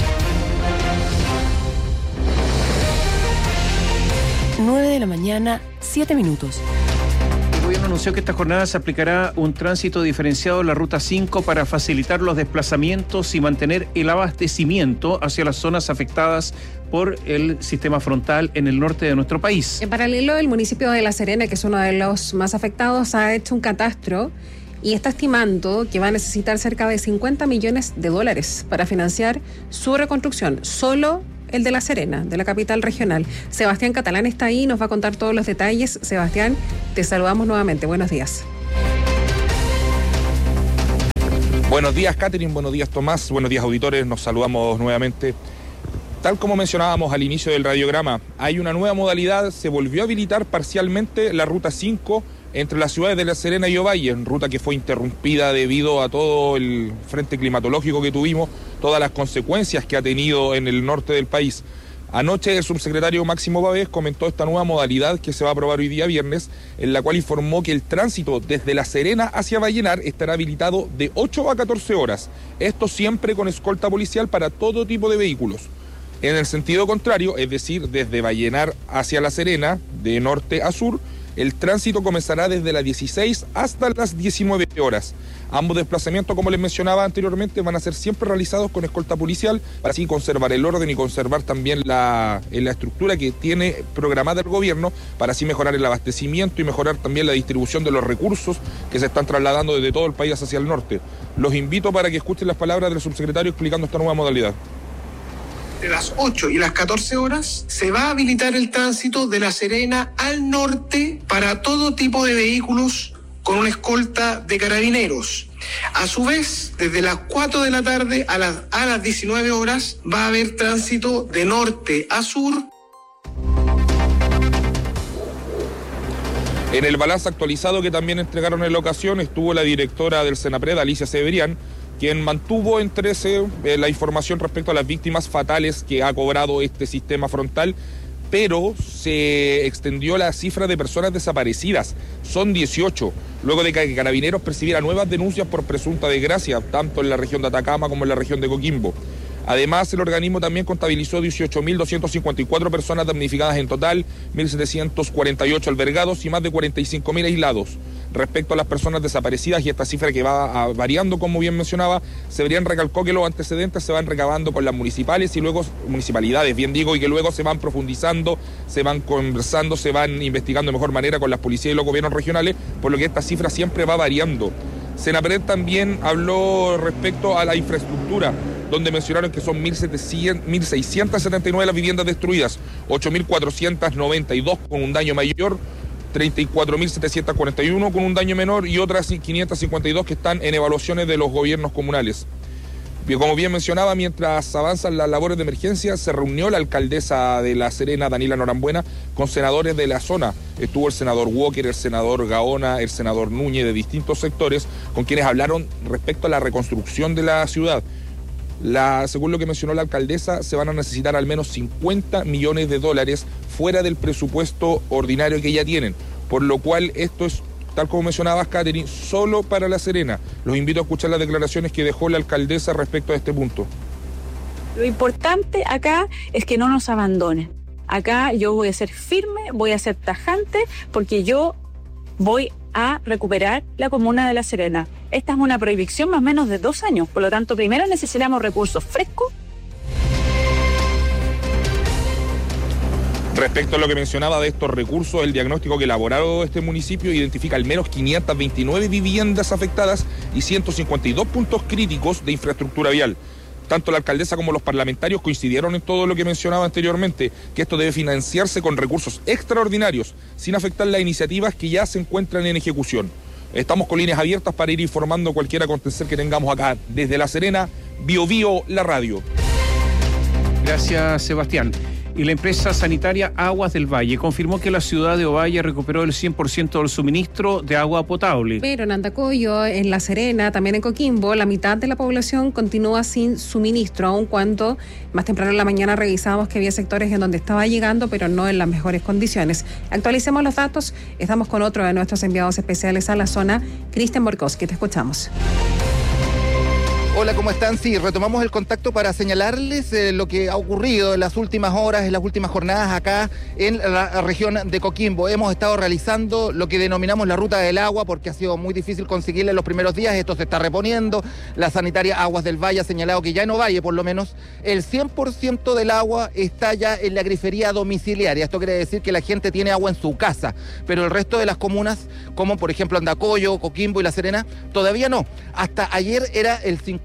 nueve de la mañana, siete minutos. El gobierno anunció que esta jornada se aplicará un tránsito diferenciado en la Ruta cinco para facilitar los desplazamientos y mantener el abastecimiento hacia las zonas afectadas por el sistema frontal en el norte de nuestro país. En paralelo, el municipio de La Serena, que es uno de los más afectados, ha hecho un catastro y está estimando que va a necesitar cerca de cincuenta millones de dólares para financiar su reconstrucción, solo el de La Serena, de la capital regional. Sebastián Catalán está ahí y nos va a contar todos los detalles. Sebastián, te saludamos nuevamente. Buenos días. Buenos días, Catherine. Buenos días, Tomás. Buenos días, auditores. Nos saludamos nuevamente. Tal como mencionábamos al inicio del radiograma, hay una nueva modalidad. Se volvió a habilitar parcialmente la ruta cinco entre las ciudades de La Serena y Ovalle, ruta que fue interrumpida debido a todo el frente climatológico que tuvimos, todas las consecuencias que ha tenido en el norte del país. Anoche el subsecretario Máximo Pavés comentó esta nueva modalidad que se va a aprobar hoy día viernes, en la cual informó que el tránsito desde La Serena hacia Vallenar estará habilitado de ocho a catorce horas. Esto siempre con escolta policial para todo tipo de vehículos. En el sentido contrario, es decir, desde Vallenar hacia La Serena, de norte a sur, el tránsito comenzará desde las dieciséis hasta las diecinueve horas. Ambos desplazamientos, como les mencionaba anteriormente, van a ser siempre realizados con escolta policial para así conservar el orden y conservar también la, la estructura que tiene programada el gobierno, para así mejorar el abastecimiento y mejorar también la distribución de los recursos que se están trasladando desde todo el país hacia el norte. Los invito para que escuchen las palabras del subsecretario explicando esta nueva modalidad. De las ocho y las catorce horas se va a habilitar el tránsito de La Serena al norte para todo tipo de vehículos con una escolta de carabineros. A su vez, desde las cuatro de la tarde a las, a las diecinueve horas va a haber tránsito de norte a sur. En el balance actualizado que también entregaron en la ocasión estuvo la directora del Senapred, Alicia Severian, quien mantuvo en trece eh, la información respecto a las víctimas fatales que ha cobrado este sistema frontal, pero se extendió la cifra de personas desaparecidas. Son dieciocho, luego de que Carabineros percibiera nuevas denuncias por presunta desgracia, tanto en la región de Atacama como en la región de Coquimbo. Además, el organismo también contabilizó dieciocho mil doscientas cincuenta y cuatro personas damnificadas en total, mil setecientos cuarenta y ocho albergados y más de cuarenta y cinco mil aislados. Respecto a las personas desaparecidas, y esta cifra que va variando, como bien mencionaba, Severian recalcó que los antecedentes se van recabando con las municipales y luego municipalidades, bien digo, y que luego se van profundizando, se van conversando, se van investigando de mejor manera con las policías y los gobiernos regionales, por lo que esta cifra siempre va variando. Senapred también habló respecto a la infraestructura, donde mencionaron que son mil seiscientas setenta y nueve las viviendas destruidas, ocho mil cuatrocientas noventa y dos con un daño mayor, treinta y cuatro mil setecientos cuarenta y uno con un daño menor y otras quinientas cincuenta y dos que están en evaluaciones de los gobiernos comunales. Como bien mencionaba, mientras avanzan las labores de emergencia, se reunió la alcaldesa de La Serena, Daniela Norambuena, con senadores de la zona. Estuvo el senador Walker, el senador Gaona, el senador Núñez, de distintos sectores, con quienes hablaron respecto a la reconstrucción de la ciudad. La, según lo que mencionó la alcaldesa, se van a necesitar al menos cincuenta millones de dólares fuera del presupuesto ordinario que ya tienen, por lo cual esto es, tal como mencionabas, Catherine, solo para La Serena. Los invito a escuchar las declaraciones que dejó la alcaldesa respecto a este punto. Lo importante acá es que no nos abandonen. Acá yo voy a ser firme, voy a ser tajante, porque yo voy a recuperar la comuna de La Serena. Esta es una prohibición más o menos de dos años, por lo tanto, primero necesitamos recursos frescos. Respecto a lo que mencionaba de estos recursos, el diagnóstico que elaboró este municipio identifica al menos quinientas veintinueve viviendas afectadas y ciento cincuenta y dos puntos críticos de infraestructura vial. Tanto la alcaldesa como los parlamentarios coincidieron en todo lo que mencionaba anteriormente, que esto debe financiarse con recursos extraordinarios, sin afectar las iniciativas que ya se encuentran en ejecución. Estamos con líneas abiertas para ir informando cualquier acontecer que tengamos acá desde La Serena, Bio Bio, la radio. Gracias, Sebastián. Y la empresa sanitaria Aguas del Valle confirmó que la ciudad de Ovalle recuperó el cien por ciento del suministro de agua potable. Pero en Andacollo, en La Serena, también en Coquimbo, la mitad de la población continúa sin suministro, aun cuando más temprano en la mañana revisábamos que había sectores en donde estaba llegando, pero no en las mejores condiciones. Actualicemos los datos. Estamos con otro de nuestros enviados especiales a la zona, Cristian Borkowski. Te escuchamos. Hola, ¿cómo están? Sí, retomamos el contacto para señalarles eh, lo que ha ocurrido en las últimas horas, en las últimas jornadas acá en la región de Coquimbo. Hemos estado realizando lo que denominamos la ruta del agua porque ha sido muy difícil conseguirla en los primeros días. Esto se está reponiendo. La sanitaria Aguas del Valle ha señalado que ya en Ovalle, por lo menos, el cien por ciento del agua está ya en la grifería domiciliaria. Esto quiere decir que la gente tiene agua en su casa, pero el resto de las comunas, como por ejemplo Andacollo, Coquimbo y La Serena, todavía no. Hasta ayer era el cincuenta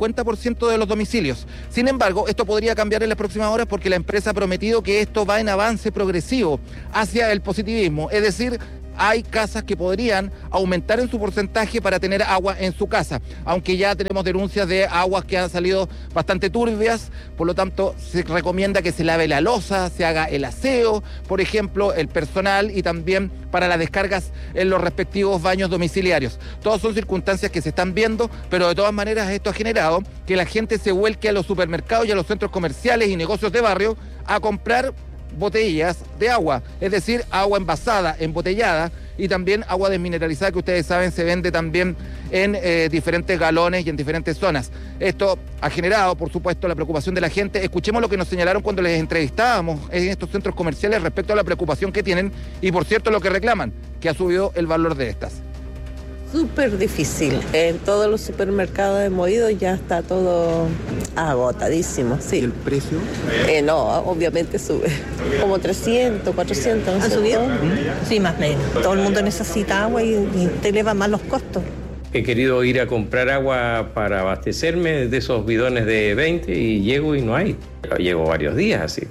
cincuenta por ciento de los domicilios. Sin embargo, esto podría cambiar en las próximas horas porque la empresa ha prometido que esto va en avance progresivo hacia el positivismo, es decir, hay casas que podrían aumentar en su porcentaje para tener agua en su casa, aunque ya tenemos denuncias de aguas que han salido bastante turbias, por lo tanto se recomienda que se lave la loza, se haga el aseo, por ejemplo, el personal y también para las descargas en los respectivos baños domiciliarios. Todas son circunstancias que se están viendo, pero de todas maneras esto ha generado que la gente se vuelque a los supermercados y a los centros comerciales y negocios de barrio a comprar botellas de agua, es decir, agua envasada, embotellada y también agua desmineralizada que ustedes saben se vende también en eh, diferentes galones y en diferentes zonas. Esto ha generado, por supuesto, la preocupación de la gente. Escuchemos lo que nos señalaron cuando les entrevistábamos en estos centros comerciales respecto a la preocupación que tienen y, por cierto, lo que reclaman, que ha subido el valor de estas. Súper difícil. En todos los supermercados hemos ido, ya está todo agotadísimo, sí. ¿Y el precio? Eh, no, obviamente sube. Como trescientos, cuatrocientos. ¿No? ¿Ha subido? Sí, más o menos. Todo el mundo necesita agua y, y te eleva más los costos. He querido ir a comprar agua para abastecerme de esos bidones de veinte y llego y no hay. Llego varios días así.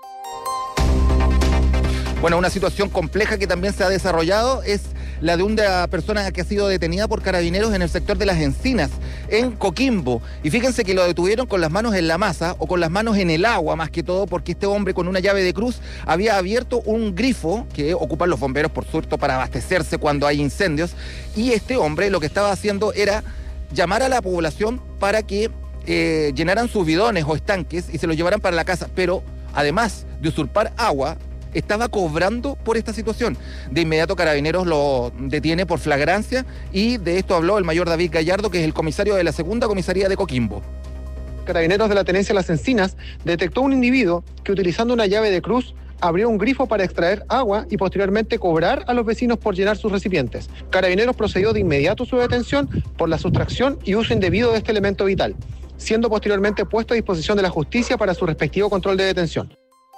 Bueno, una situación compleja que también se ha desarrollado es la de una persona que ha sido detenida por carabineros en el sector de Las Encinas, en Coquimbo. Y fíjense que lo detuvieron con las manos en la masa o con las manos en el agua, más que todo, porque este hombre con una llave de cruz había abierto un grifo que ocupan los bomberos, por cierto, para abastecerse cuando hay incendios. Y este hombre lo que estaba haciendo era llamar a la población para que eh, llenaran sus bidones o estanques y se los llevaran para la casa. Pero además de usurpar agua, estaba cobrando por esta situación. De inmediato Carabineros lo detiene por flagrancia y de esto habló el mayor David Gallardo, que es el comisario de la segunda comisaría de Coquimbo. Carabineros de la Tenencia Las Encinas detectó un individuo que, utilizando una llave de cruz, abrió un grifo para extraer agua y posteriormente cobrar a los vecinos por llenar sus recipientes. Carabineros procedió de inmediato a su detención por la sustracción y uso indebido de este elemento vital, siendo posteriormente puesto a disposición de la justicia para su respectivo control de detención.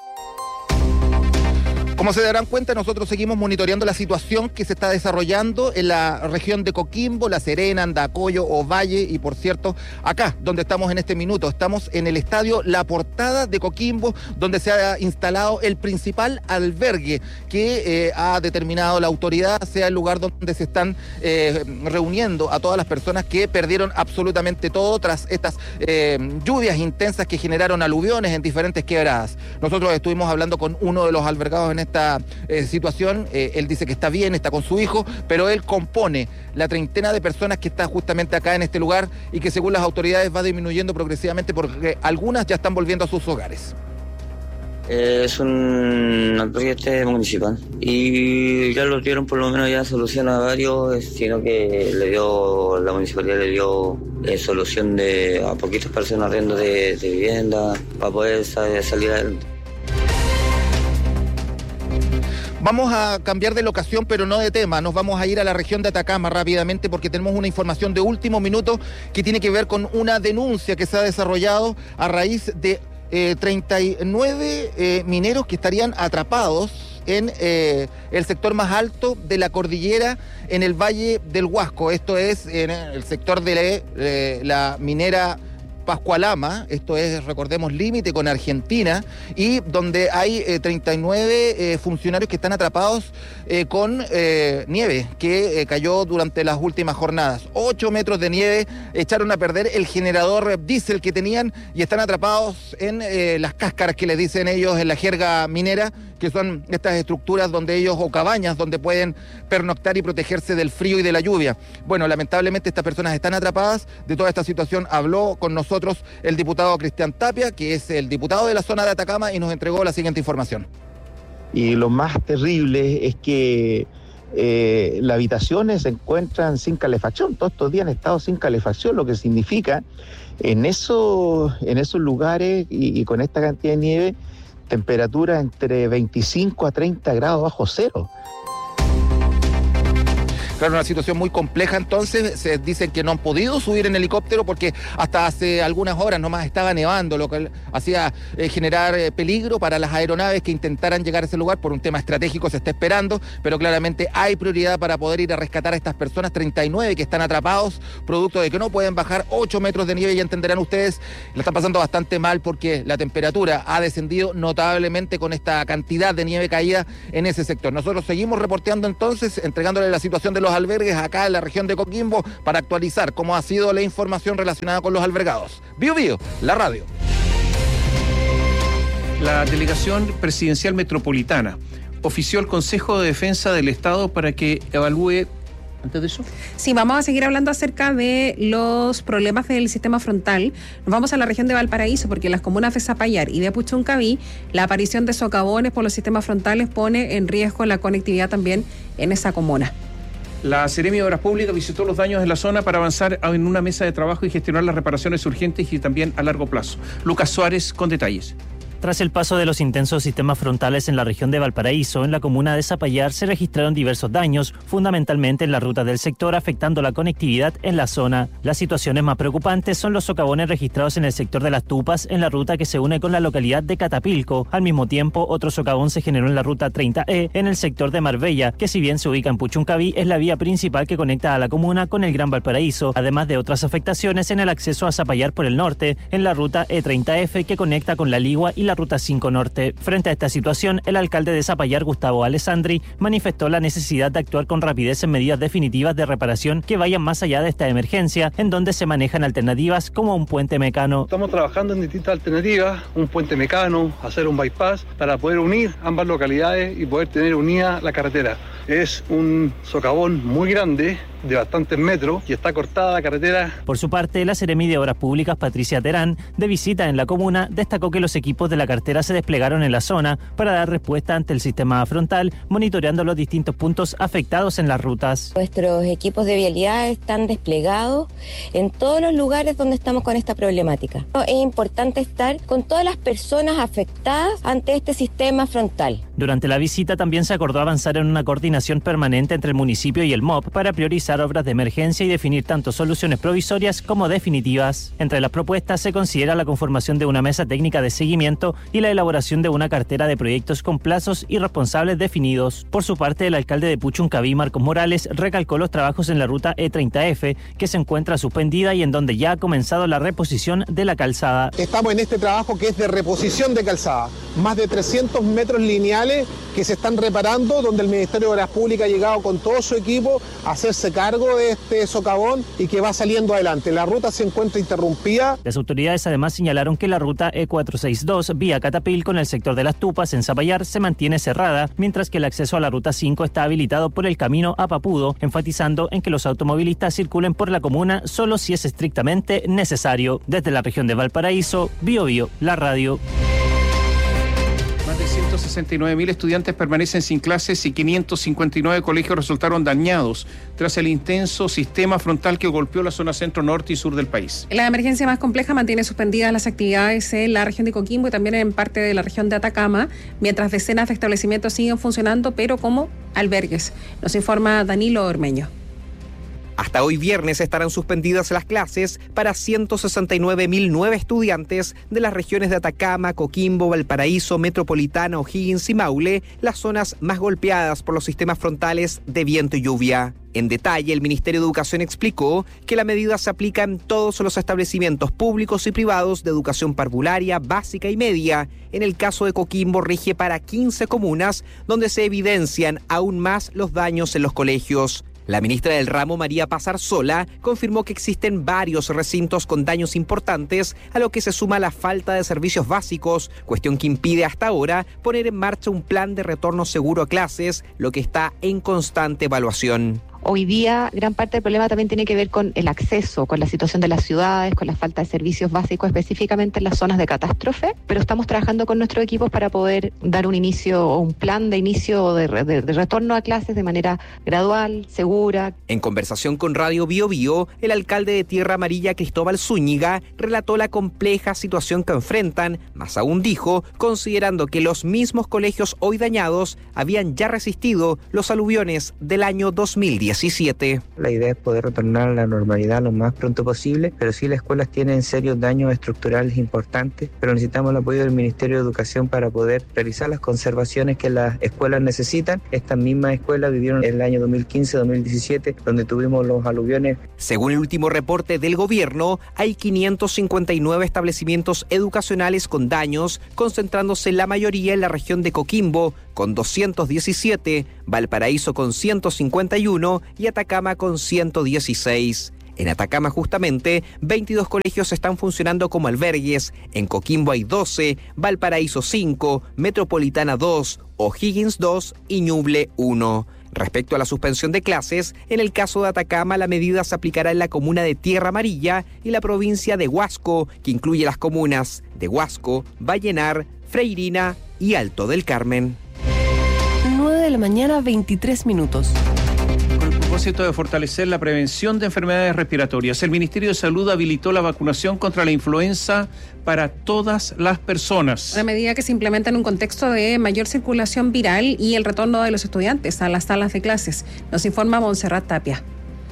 Como se darán cuenta, nosotros seguimos monitoreando la situación que se está desarrollando en la región de Coquimbo, La Serena, Andacollo, Ovalle y, por cierto, acá, donde estamos en este minuto, estamos en el estadio La Portada de Coquimbo, donde se ha instalado el principal albergue que eh, ha determinado la autoridad, sea el lugar donde se están eh, reuniendo a todas las personas que perdieron absolutamente todo tras estas eh, lluvias intensas que generaron aluviones en diferentes quebradas. Nosotros estuvimos hablando con uno de los albergados en esta eh, situación, eh, él dice que está bien, está con su hijo, pero él compone la treintena de personas que está justamente acá en este lugar y que según las autoridades va disminuyendo progresivamente porque algunas ya están volviendo a sus hogares. Es un proyecto municipal y ya lo dieron, por lo menos ya solución a varios, sino que le dio, la municipalidad le dio eh, solución de a poquitas personas arriendo de, de vivienda para poder salir adelante. Vamos a cambiar de locación, pero no de tema. Nos vamos a ir a la región de Atacama rápidamente porque tenemos una información de último minuto que tiene que ver con una denuncia que se ha desarrollado a raíz de eh, treinta y nueve eh, mineros que estarían atrapados en eh, el sector más alto de la cordillera en el Valle del Huasco. Esto es en el sector de la, eh, la minera Pascualama, esto es, recordemos, límite con Argentina, y donde hay eh, treinta y nueve eh, funcionarios que están atrapados eh, con eh, nieve que eh, cayó durante las últimas jornadas. Ocho metros de nieve echaron a perder el generador diésel que tenían y están atrapados en eh, las cáscaras que les dicen ellos en la jerga minera, que son estas estructuras donde ellos, o cabañas, donde pueden pernoctar y protegerse del frío y de la lluvia. Bueno, lamentablemente estas personas están atrapadas. De toda esta situación habló con nosotros el diputado Cristian Tapia, que es el diputado de la zona de Atacama, y nos entregó la siguiente información. Y lo más terrible es que eh, las habitaciones se encuentran sin calefacción. Todos estos días han estado sin calefacción, lo que significa en esos, en esos lugares y, y con esta cantidad de nieve, temperatura entre veinticinco a treinta grados bajo cero. Claro, una situación muy compleja, entonces se dicen que no han podido subir en helicóptero porque hasta hace algunas horas nomás estaba nevando, lo que hacía eh, generar eh, peligro para las aeronaves que intentaran llegar a ese lugar. Por un tema estratégico se está esperando, pero claramente hay prioridad para poder ir a rescatar a estas personas, treinta y nueve que están atrapados, producto de que no pueden bajar ocho metros de nieve, y entenderán ustedes, la están pasando bastante mal porque la temperatura ha descendido notablemente con esta cantidad de nieve caída en ese sector. Nosotros seguimos reporteando entonces, entregándole la situación de los albergues acá en la región de Coquimbo para actualizar cómo ha sido la información relacionada con los albergados. Bio Bio, la radio. La Delegación Presidencial Metropolitana ofició al Consejo de Defensa del Estado para que evalúe. ¿Antes de eso? Sí, vamos a seguir hablando acerca de los problemas del sistema frontal. Nos vamos a la región de Valparaíso porque en las comunas de Zapallar y de Puchuncaví la aparición de socavones por los sistemas frontales pone en riesgo la conectividad también en esa comuna. La Seremi de Obras Públicas visitó los daños en la zona para avanzar en una mesa de trabajo y gestionar las reparaciones urgentes y también a largo plazo. Lucas Suárez con detalles. Tras el paso de los intensos sistemas frontales en la región de Valparaíso, en la comuna de Zapallar se registraron diversos daños, fundamentalmente en la ruta del sector, afectando la conectividad en la zona. Las situaciones más preocupantes son los socavones registrados en el sector de Las Tupas, en la ruta que se une con la localidad de Catapilco. Al mismo tiempo, otro socavón se generó en la ruta treinta E, en el sector de Marbella, que si bien se ubica en Puchuncaví, es la vía principal que conecta a la comuna con el Gran Valparaíso, además de otras afectaciones en el acceso a Zapallar por el norte, en la ruta E treinta F, que conecta con la Ligua y la Ruta cinco Norte. Frente a esta situación, el alcalde de Zapallar, Gustavo Alessandri, manifestó la necesidad de actuar con rapidez en medidas definitivas de reparación que vayan más allá de esta emergencia, en donde se manejan alternativas como un puente mecano. Estamos trabajando en distintas alternativas, un puente mecano, hacer un bypass, para poder unir ambas localidades y poder tener unida la carretera. Es un socavón muy grande, de bastantes metros, y está cortada la carretera. Por su parte, la Seremi de Obras Públicas, Patricia Terán, de visita en la comuna, destacó que los equipos de la cartera se desplegaron en la zona para dar respuesta ante el sistema frontal, monitoreando los distintos puntos afectados en las rutas. Nuestros equipos de vialidad están desplegados en todos los lugares donde estamos con esta problemática. Es importante estar con todas las personas afectadas ante este sistema frontal. Durante la visita también se acordó avanzar en una coordinación permanente entre el municipio y el M O P para priorizar obras de emergencia y definir tanto soluciones provisorias como definitivas. Entre las propuestas se considera la conformación de una mesa técnica de seguimiento y la elaboración de una cartera de proyectos con plazos y responsables definidos. Por su parte, el alcalde de Puchuncaví, Marcos Morales, recalcó los trabajos en la ruta E treinta F, que se encuentra suspendida y en donde ya ha comenzado la reposición de la calzada. Estamos en este trabajo que es de reposición de calzada. Más de trescientos metros lineales que se están reparando, donde el Ministerio de Obras Públicas ha llegado con todo su equipo a hacerse cargo de este socavón y que va saliendo adelante. La ruta se encuentra interrumpida. Las autoridades además señalaron que la ruta E cuatrocientos sesenta y dos, vía Catapilco en el sector de Las Tupas, en Zapallar, se mantiene cerrada, mientras que el acceso a la ruta cinco está habilitado por el camino a Papudo, enfatizando en que los automovilistas circulen por la comuna solo si es estrictamente necesario. Desde la región de Valparaíso, Bio Bio, la radio. Más de ciento sesenta y nueve mil estudiantes permanecen sin clases y quinientos cincuenta y nueve colegios resultaron dañados tras el intenso sistema frontal que golpeó la zona centro, norte y sur del país. La emergencia más compleja mantiene suspendidas las actividades en la región de Coquimbo y también en parte de la región de Atacama, mientras decenas de establecimientos siguen funcionando, pero como albergues. Nos informa Danilo Ormeño. Hasta hoy viernes estarán suspendidas las clases para ciento sesenta y nueve mil nueve estudiantes de las regiones de Atacama, Coquimbo, Valparaíso, Metropolitana, O'Higgins y Maule, las zonas más golpeadas por los sistemas frontales de viento y lluvia. En detalle, el Ministerio de Educación explicó que la medida se aplica en todos los establecimientos públicos y privados de educación parvularia, básica y media. En el caso de Coquimbo, rige para quince comunas, donde se evidencian aún más los daños en los colegios. La ministra del ramo, María Paz Arzola, confirmó que existen varios recintos con daños importantes, a lo que se suma la falta de servicios básicos, cuestión que impide hasta ahora poner en marcha un plan de retorno seguro a clases, lo que está en constante evaluación. Hoy día, gran parte del problema también tiene que ver con el acceso, con la situación de las ciudades, con la falta de servicios básicos, específicamente en las zonas de catástrofe, pero estamos trabajando con nuestros equipos para poder dar un inicio o un plan de inicio de, de, de retorno a clases de manera gradual, segura. En conversación con Radio Bio Bio, el alcalde de Tierra Amarilla, Cristóbal Zúñiga, relató la compleja situación que enfrentan, más aún dijo, considerando que los mismos colegios hoy dañados habían ya resistido los aluviones del año dos mil diez. diecisiete. La idea es poder retornar a la normalidad lo más pronto posible, pero sí las escuelas tienen serios daños estructurales importantes, pero necesitamos el apoyo del Ministerio de Educación para poder realizar las conservaciones que las escuelas necesitan. Estas mismas escuelas vivieron en el año dos mil quince dos mil diecisiete, donde tuvimos los aluviones. Según el último reporte del gobierno, hay quinientos cincuenta y nueve establecimientos educacionales con daños, concentrándose la mayoría en la región de Coquimbo, con doscientos diecisiete, Valparaíso con ciento cincuenta y uno y Atacama con ciento dieciséis. En Atacama, justamente, veintidós colegios están funcionando como albergues. En Coquimbo hay doce, Valparaíso cinco, Metropolitana dos, O'Higgins dos y Ñuble uno. Respecto a la suspensión de clases, en el caso de Atacama, la medida se aplicará en la comuna de Tierra Amarilla y la provincia de Huasco, que incluye las comunas de Huasco, Vallenar, Freirina y Alto del Carmen. nueve de la mañana, veintitrés minutos. Con el propósito de fortalecer la prevención de enfermedades respiratorias, el Ministerio de Salud habilitó la vacunación contra la influenza para todas las personas. Una medida que se implementa en un contexto de mayor circulación viral y el retorno de los estudiantes a las salas de clases. Nos informa Montserrat Tapia.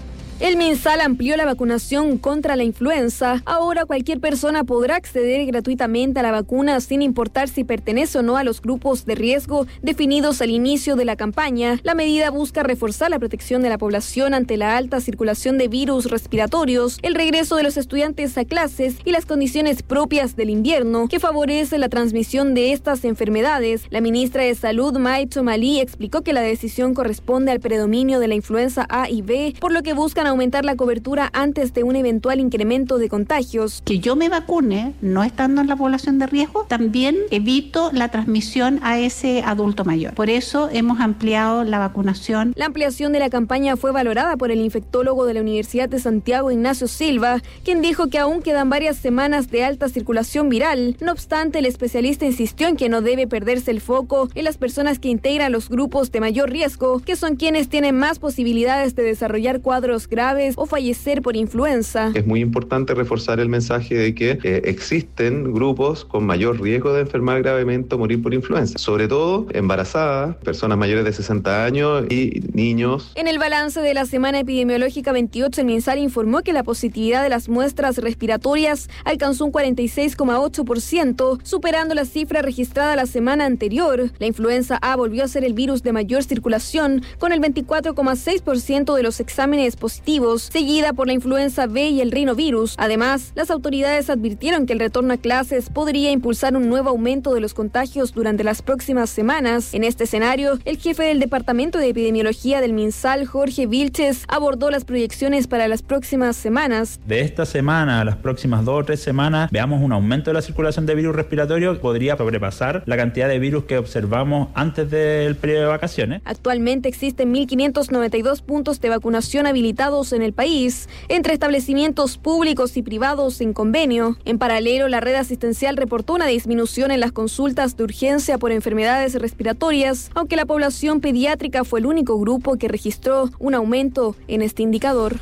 El MinSal amplió la vacunación contra la influenza. Ahora cualquier persona podrá acceder gratuitamente a la vacuna sin importar si pertenece o no a los grupos de riesgo definidos al inicio de la campaña. La medida busca reforzar la protección de la población ante la alta circulación de virus respiratorios, el regreso de los estudiantes a clases y las condiciones propias del invierno que favorece la transmisión de estas enfermedades. La ministra de Salud, Mai Chomalí, explicó que la decisión corresponde al predominio de la influenza A y B, por lo que buscan aumentar la cobertura antes de un eventual incremento de contagios. Que yo me vacune, no estando en la población de riesgo, también evito la transmisión a ese adulto mayor. Por eso hemos ampliado la vacunación. La ampliación de la campaña fue valorada por el infectólogo de la Universidad de Santiago, Ignacio Silva, quien dijo que aún quedan varias semanas de alta circulación viral. No obstante, el especialista insistió en que no debe perderse el foco en las personas que integran los grupos de mayor riesgo, que son quienes tienen más posibilidades de desarrollar cuadros graves o fallecer por influenza. Es muy importante reforzar el mensaje de que eh, existen grupos con mayor riesgo de enfermar gravemente o morir por influenza, sobre todo embarazadas, personas mayores de sesenta años y niños. En el balance de la semana epidemiológica veintiocho, el MinSal informó que la positividad de las muestras respiratorias alcanzó un cuarenta y seis coma ocho por ciento, superando la cifra registrada la semana anterior. La influenza A volvió a ser el virus de mayor circulación, con el veinticuatro coma seis por ciento de los exámenes positivos, seguida por la influenza B y el rinovirus. Además, las autoridades advirtieron que el retorno a clases podría impulsar un nuevo aumento de los contagios durante las próximas semanas. En este escenario, el jefe del Departamento de Epidemiología del MinSal, Jorge Vilches, abordó las proyecciones para las próximas semanas. De esta semana a las próximas dos o tres semanas, veamos un aumento de la circulación de virus respiratorio que podría sobrepasar la cantidad de virus que observamos antes del periodo de vacaciones. Actualmente existen mil quinientos noventa y dos puntos de vacunación habilitados en el país, entre establecimientos públicos y privados en convenio. En paralelo, la red asistencial reportó una disminución en las consultas de urgencia por enfermedades respiratorias, aunque la población pediátrica fue el único grupo que registró un aumento en este indicador.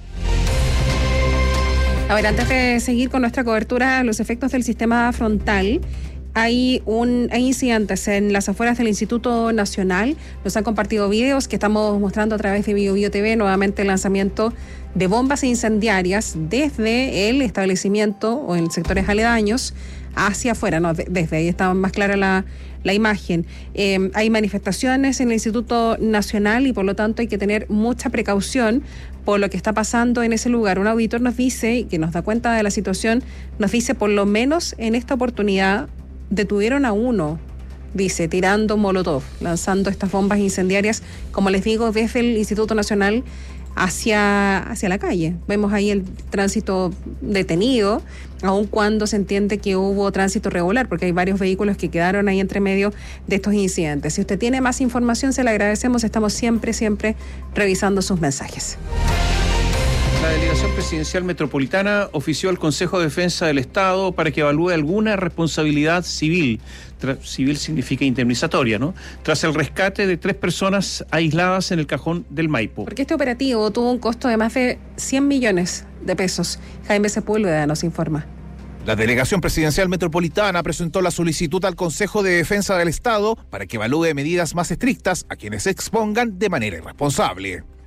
A ver, antes de seguir con nuestra cobertura, los efectos del sistema frontal, Hay, un, hay incidentes en las afueras del Instituto Nacional. Nos han compartido videos que estamos mostrando a través de Bio Bio T V. Nuevamente el lanzamiento de bombas incendiarias desde el establecimiento o en sectores aledaños hacia afuera. No, de, desde ahí está más clara la, la imagen. Eh, hay manifestaciones en el Instituto Nacional y por lo tanto hay que tener mucha precaución por lo que está pasando en ese lugar. Un auditor nos dice, que nos da cuenta de la situación, nos dice por lo menos en esta oportunidad detuvieron a uno, dice, tirando molotov, lanzando estas bombas incendiarias, como les digo, desde el Instituto Nacional hacia, hacia la calle. Vemos ahí el tránsito detenido, aun cuando se entiende que hubo tránsito regular, porque hay varios vehículos que quedaron ahí entre medio de estos incidentes. Si usted tiene más información, se le agradecemos. Estamos siempre, siempre revisando sus mensajes. La Delegación Presidencial Metropolitana ofició al Consejo de Defensa del Estado para que evalúe alguna responsabilidad civil. Tra- civil significa indemnizatoria, ¿no? Tras el rescate de tres personas aisladas en el cajón del Maipo. Porque este operativo tuvo un costo de más de cien millones de pesos. Jaime Sepúlveda nos informa. La Delegación Presidencial Metropolitana presentó la solicitud al Consejo de Defensa del Estado para que evalúe medidas más estrictas a quienes se expongan de manera irresponsable.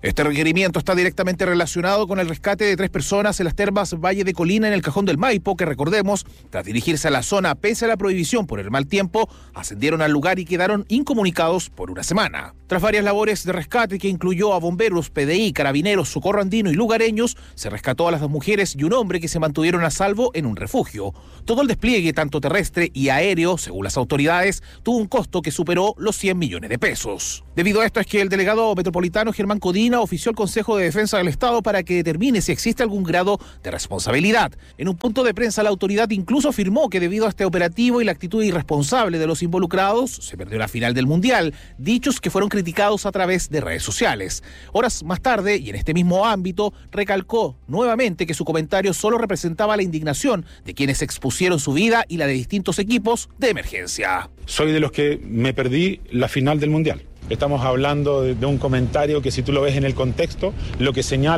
Este requerimiento está directamente relacionado con el rescate de tres personas en las termas Valle de Colina en el Cajón del Maipo, que recordemos, tras dirigirse a la zona pese a la prohibición por el mal tiempo, ascendieron al lugar y quedaron incomunicados por una semana. Tras varias labores de rescate que incluyó a bomberos, P D I, carabineros, socorro andino y lugareños, se rescató a las dos mujeres y un hombre que se mantuvieron a salvo en un refugio. Todo el despliegue, tanto terrestre y aéreo, según las autoridades, tuvo un costo que superó los cien millones de pesos. Debido a esto es que el delegado metropolitano Germán Codina ofició al Consejo de Defensa del Estado para que determine si existe algún grado de responsabilidad. En un punto de prensa, la autoridad incluso afirmó que debido a este operativo y la actitud irresponsable de los involucrados, se perdió la final del Mundial, dichos que fueron criticados a través de redes sociales. Horas más tarde, y en este mismo ámbito, recalcó nuevamente que su comentario solo representaba la indignación de quienes expusieron su vida y la de distintos equipos de emergencia. Soy de los que me perdí la final del Mundial. Estamos hablando de, de un comentario que, si tú lo ves en el contexto, lo que señala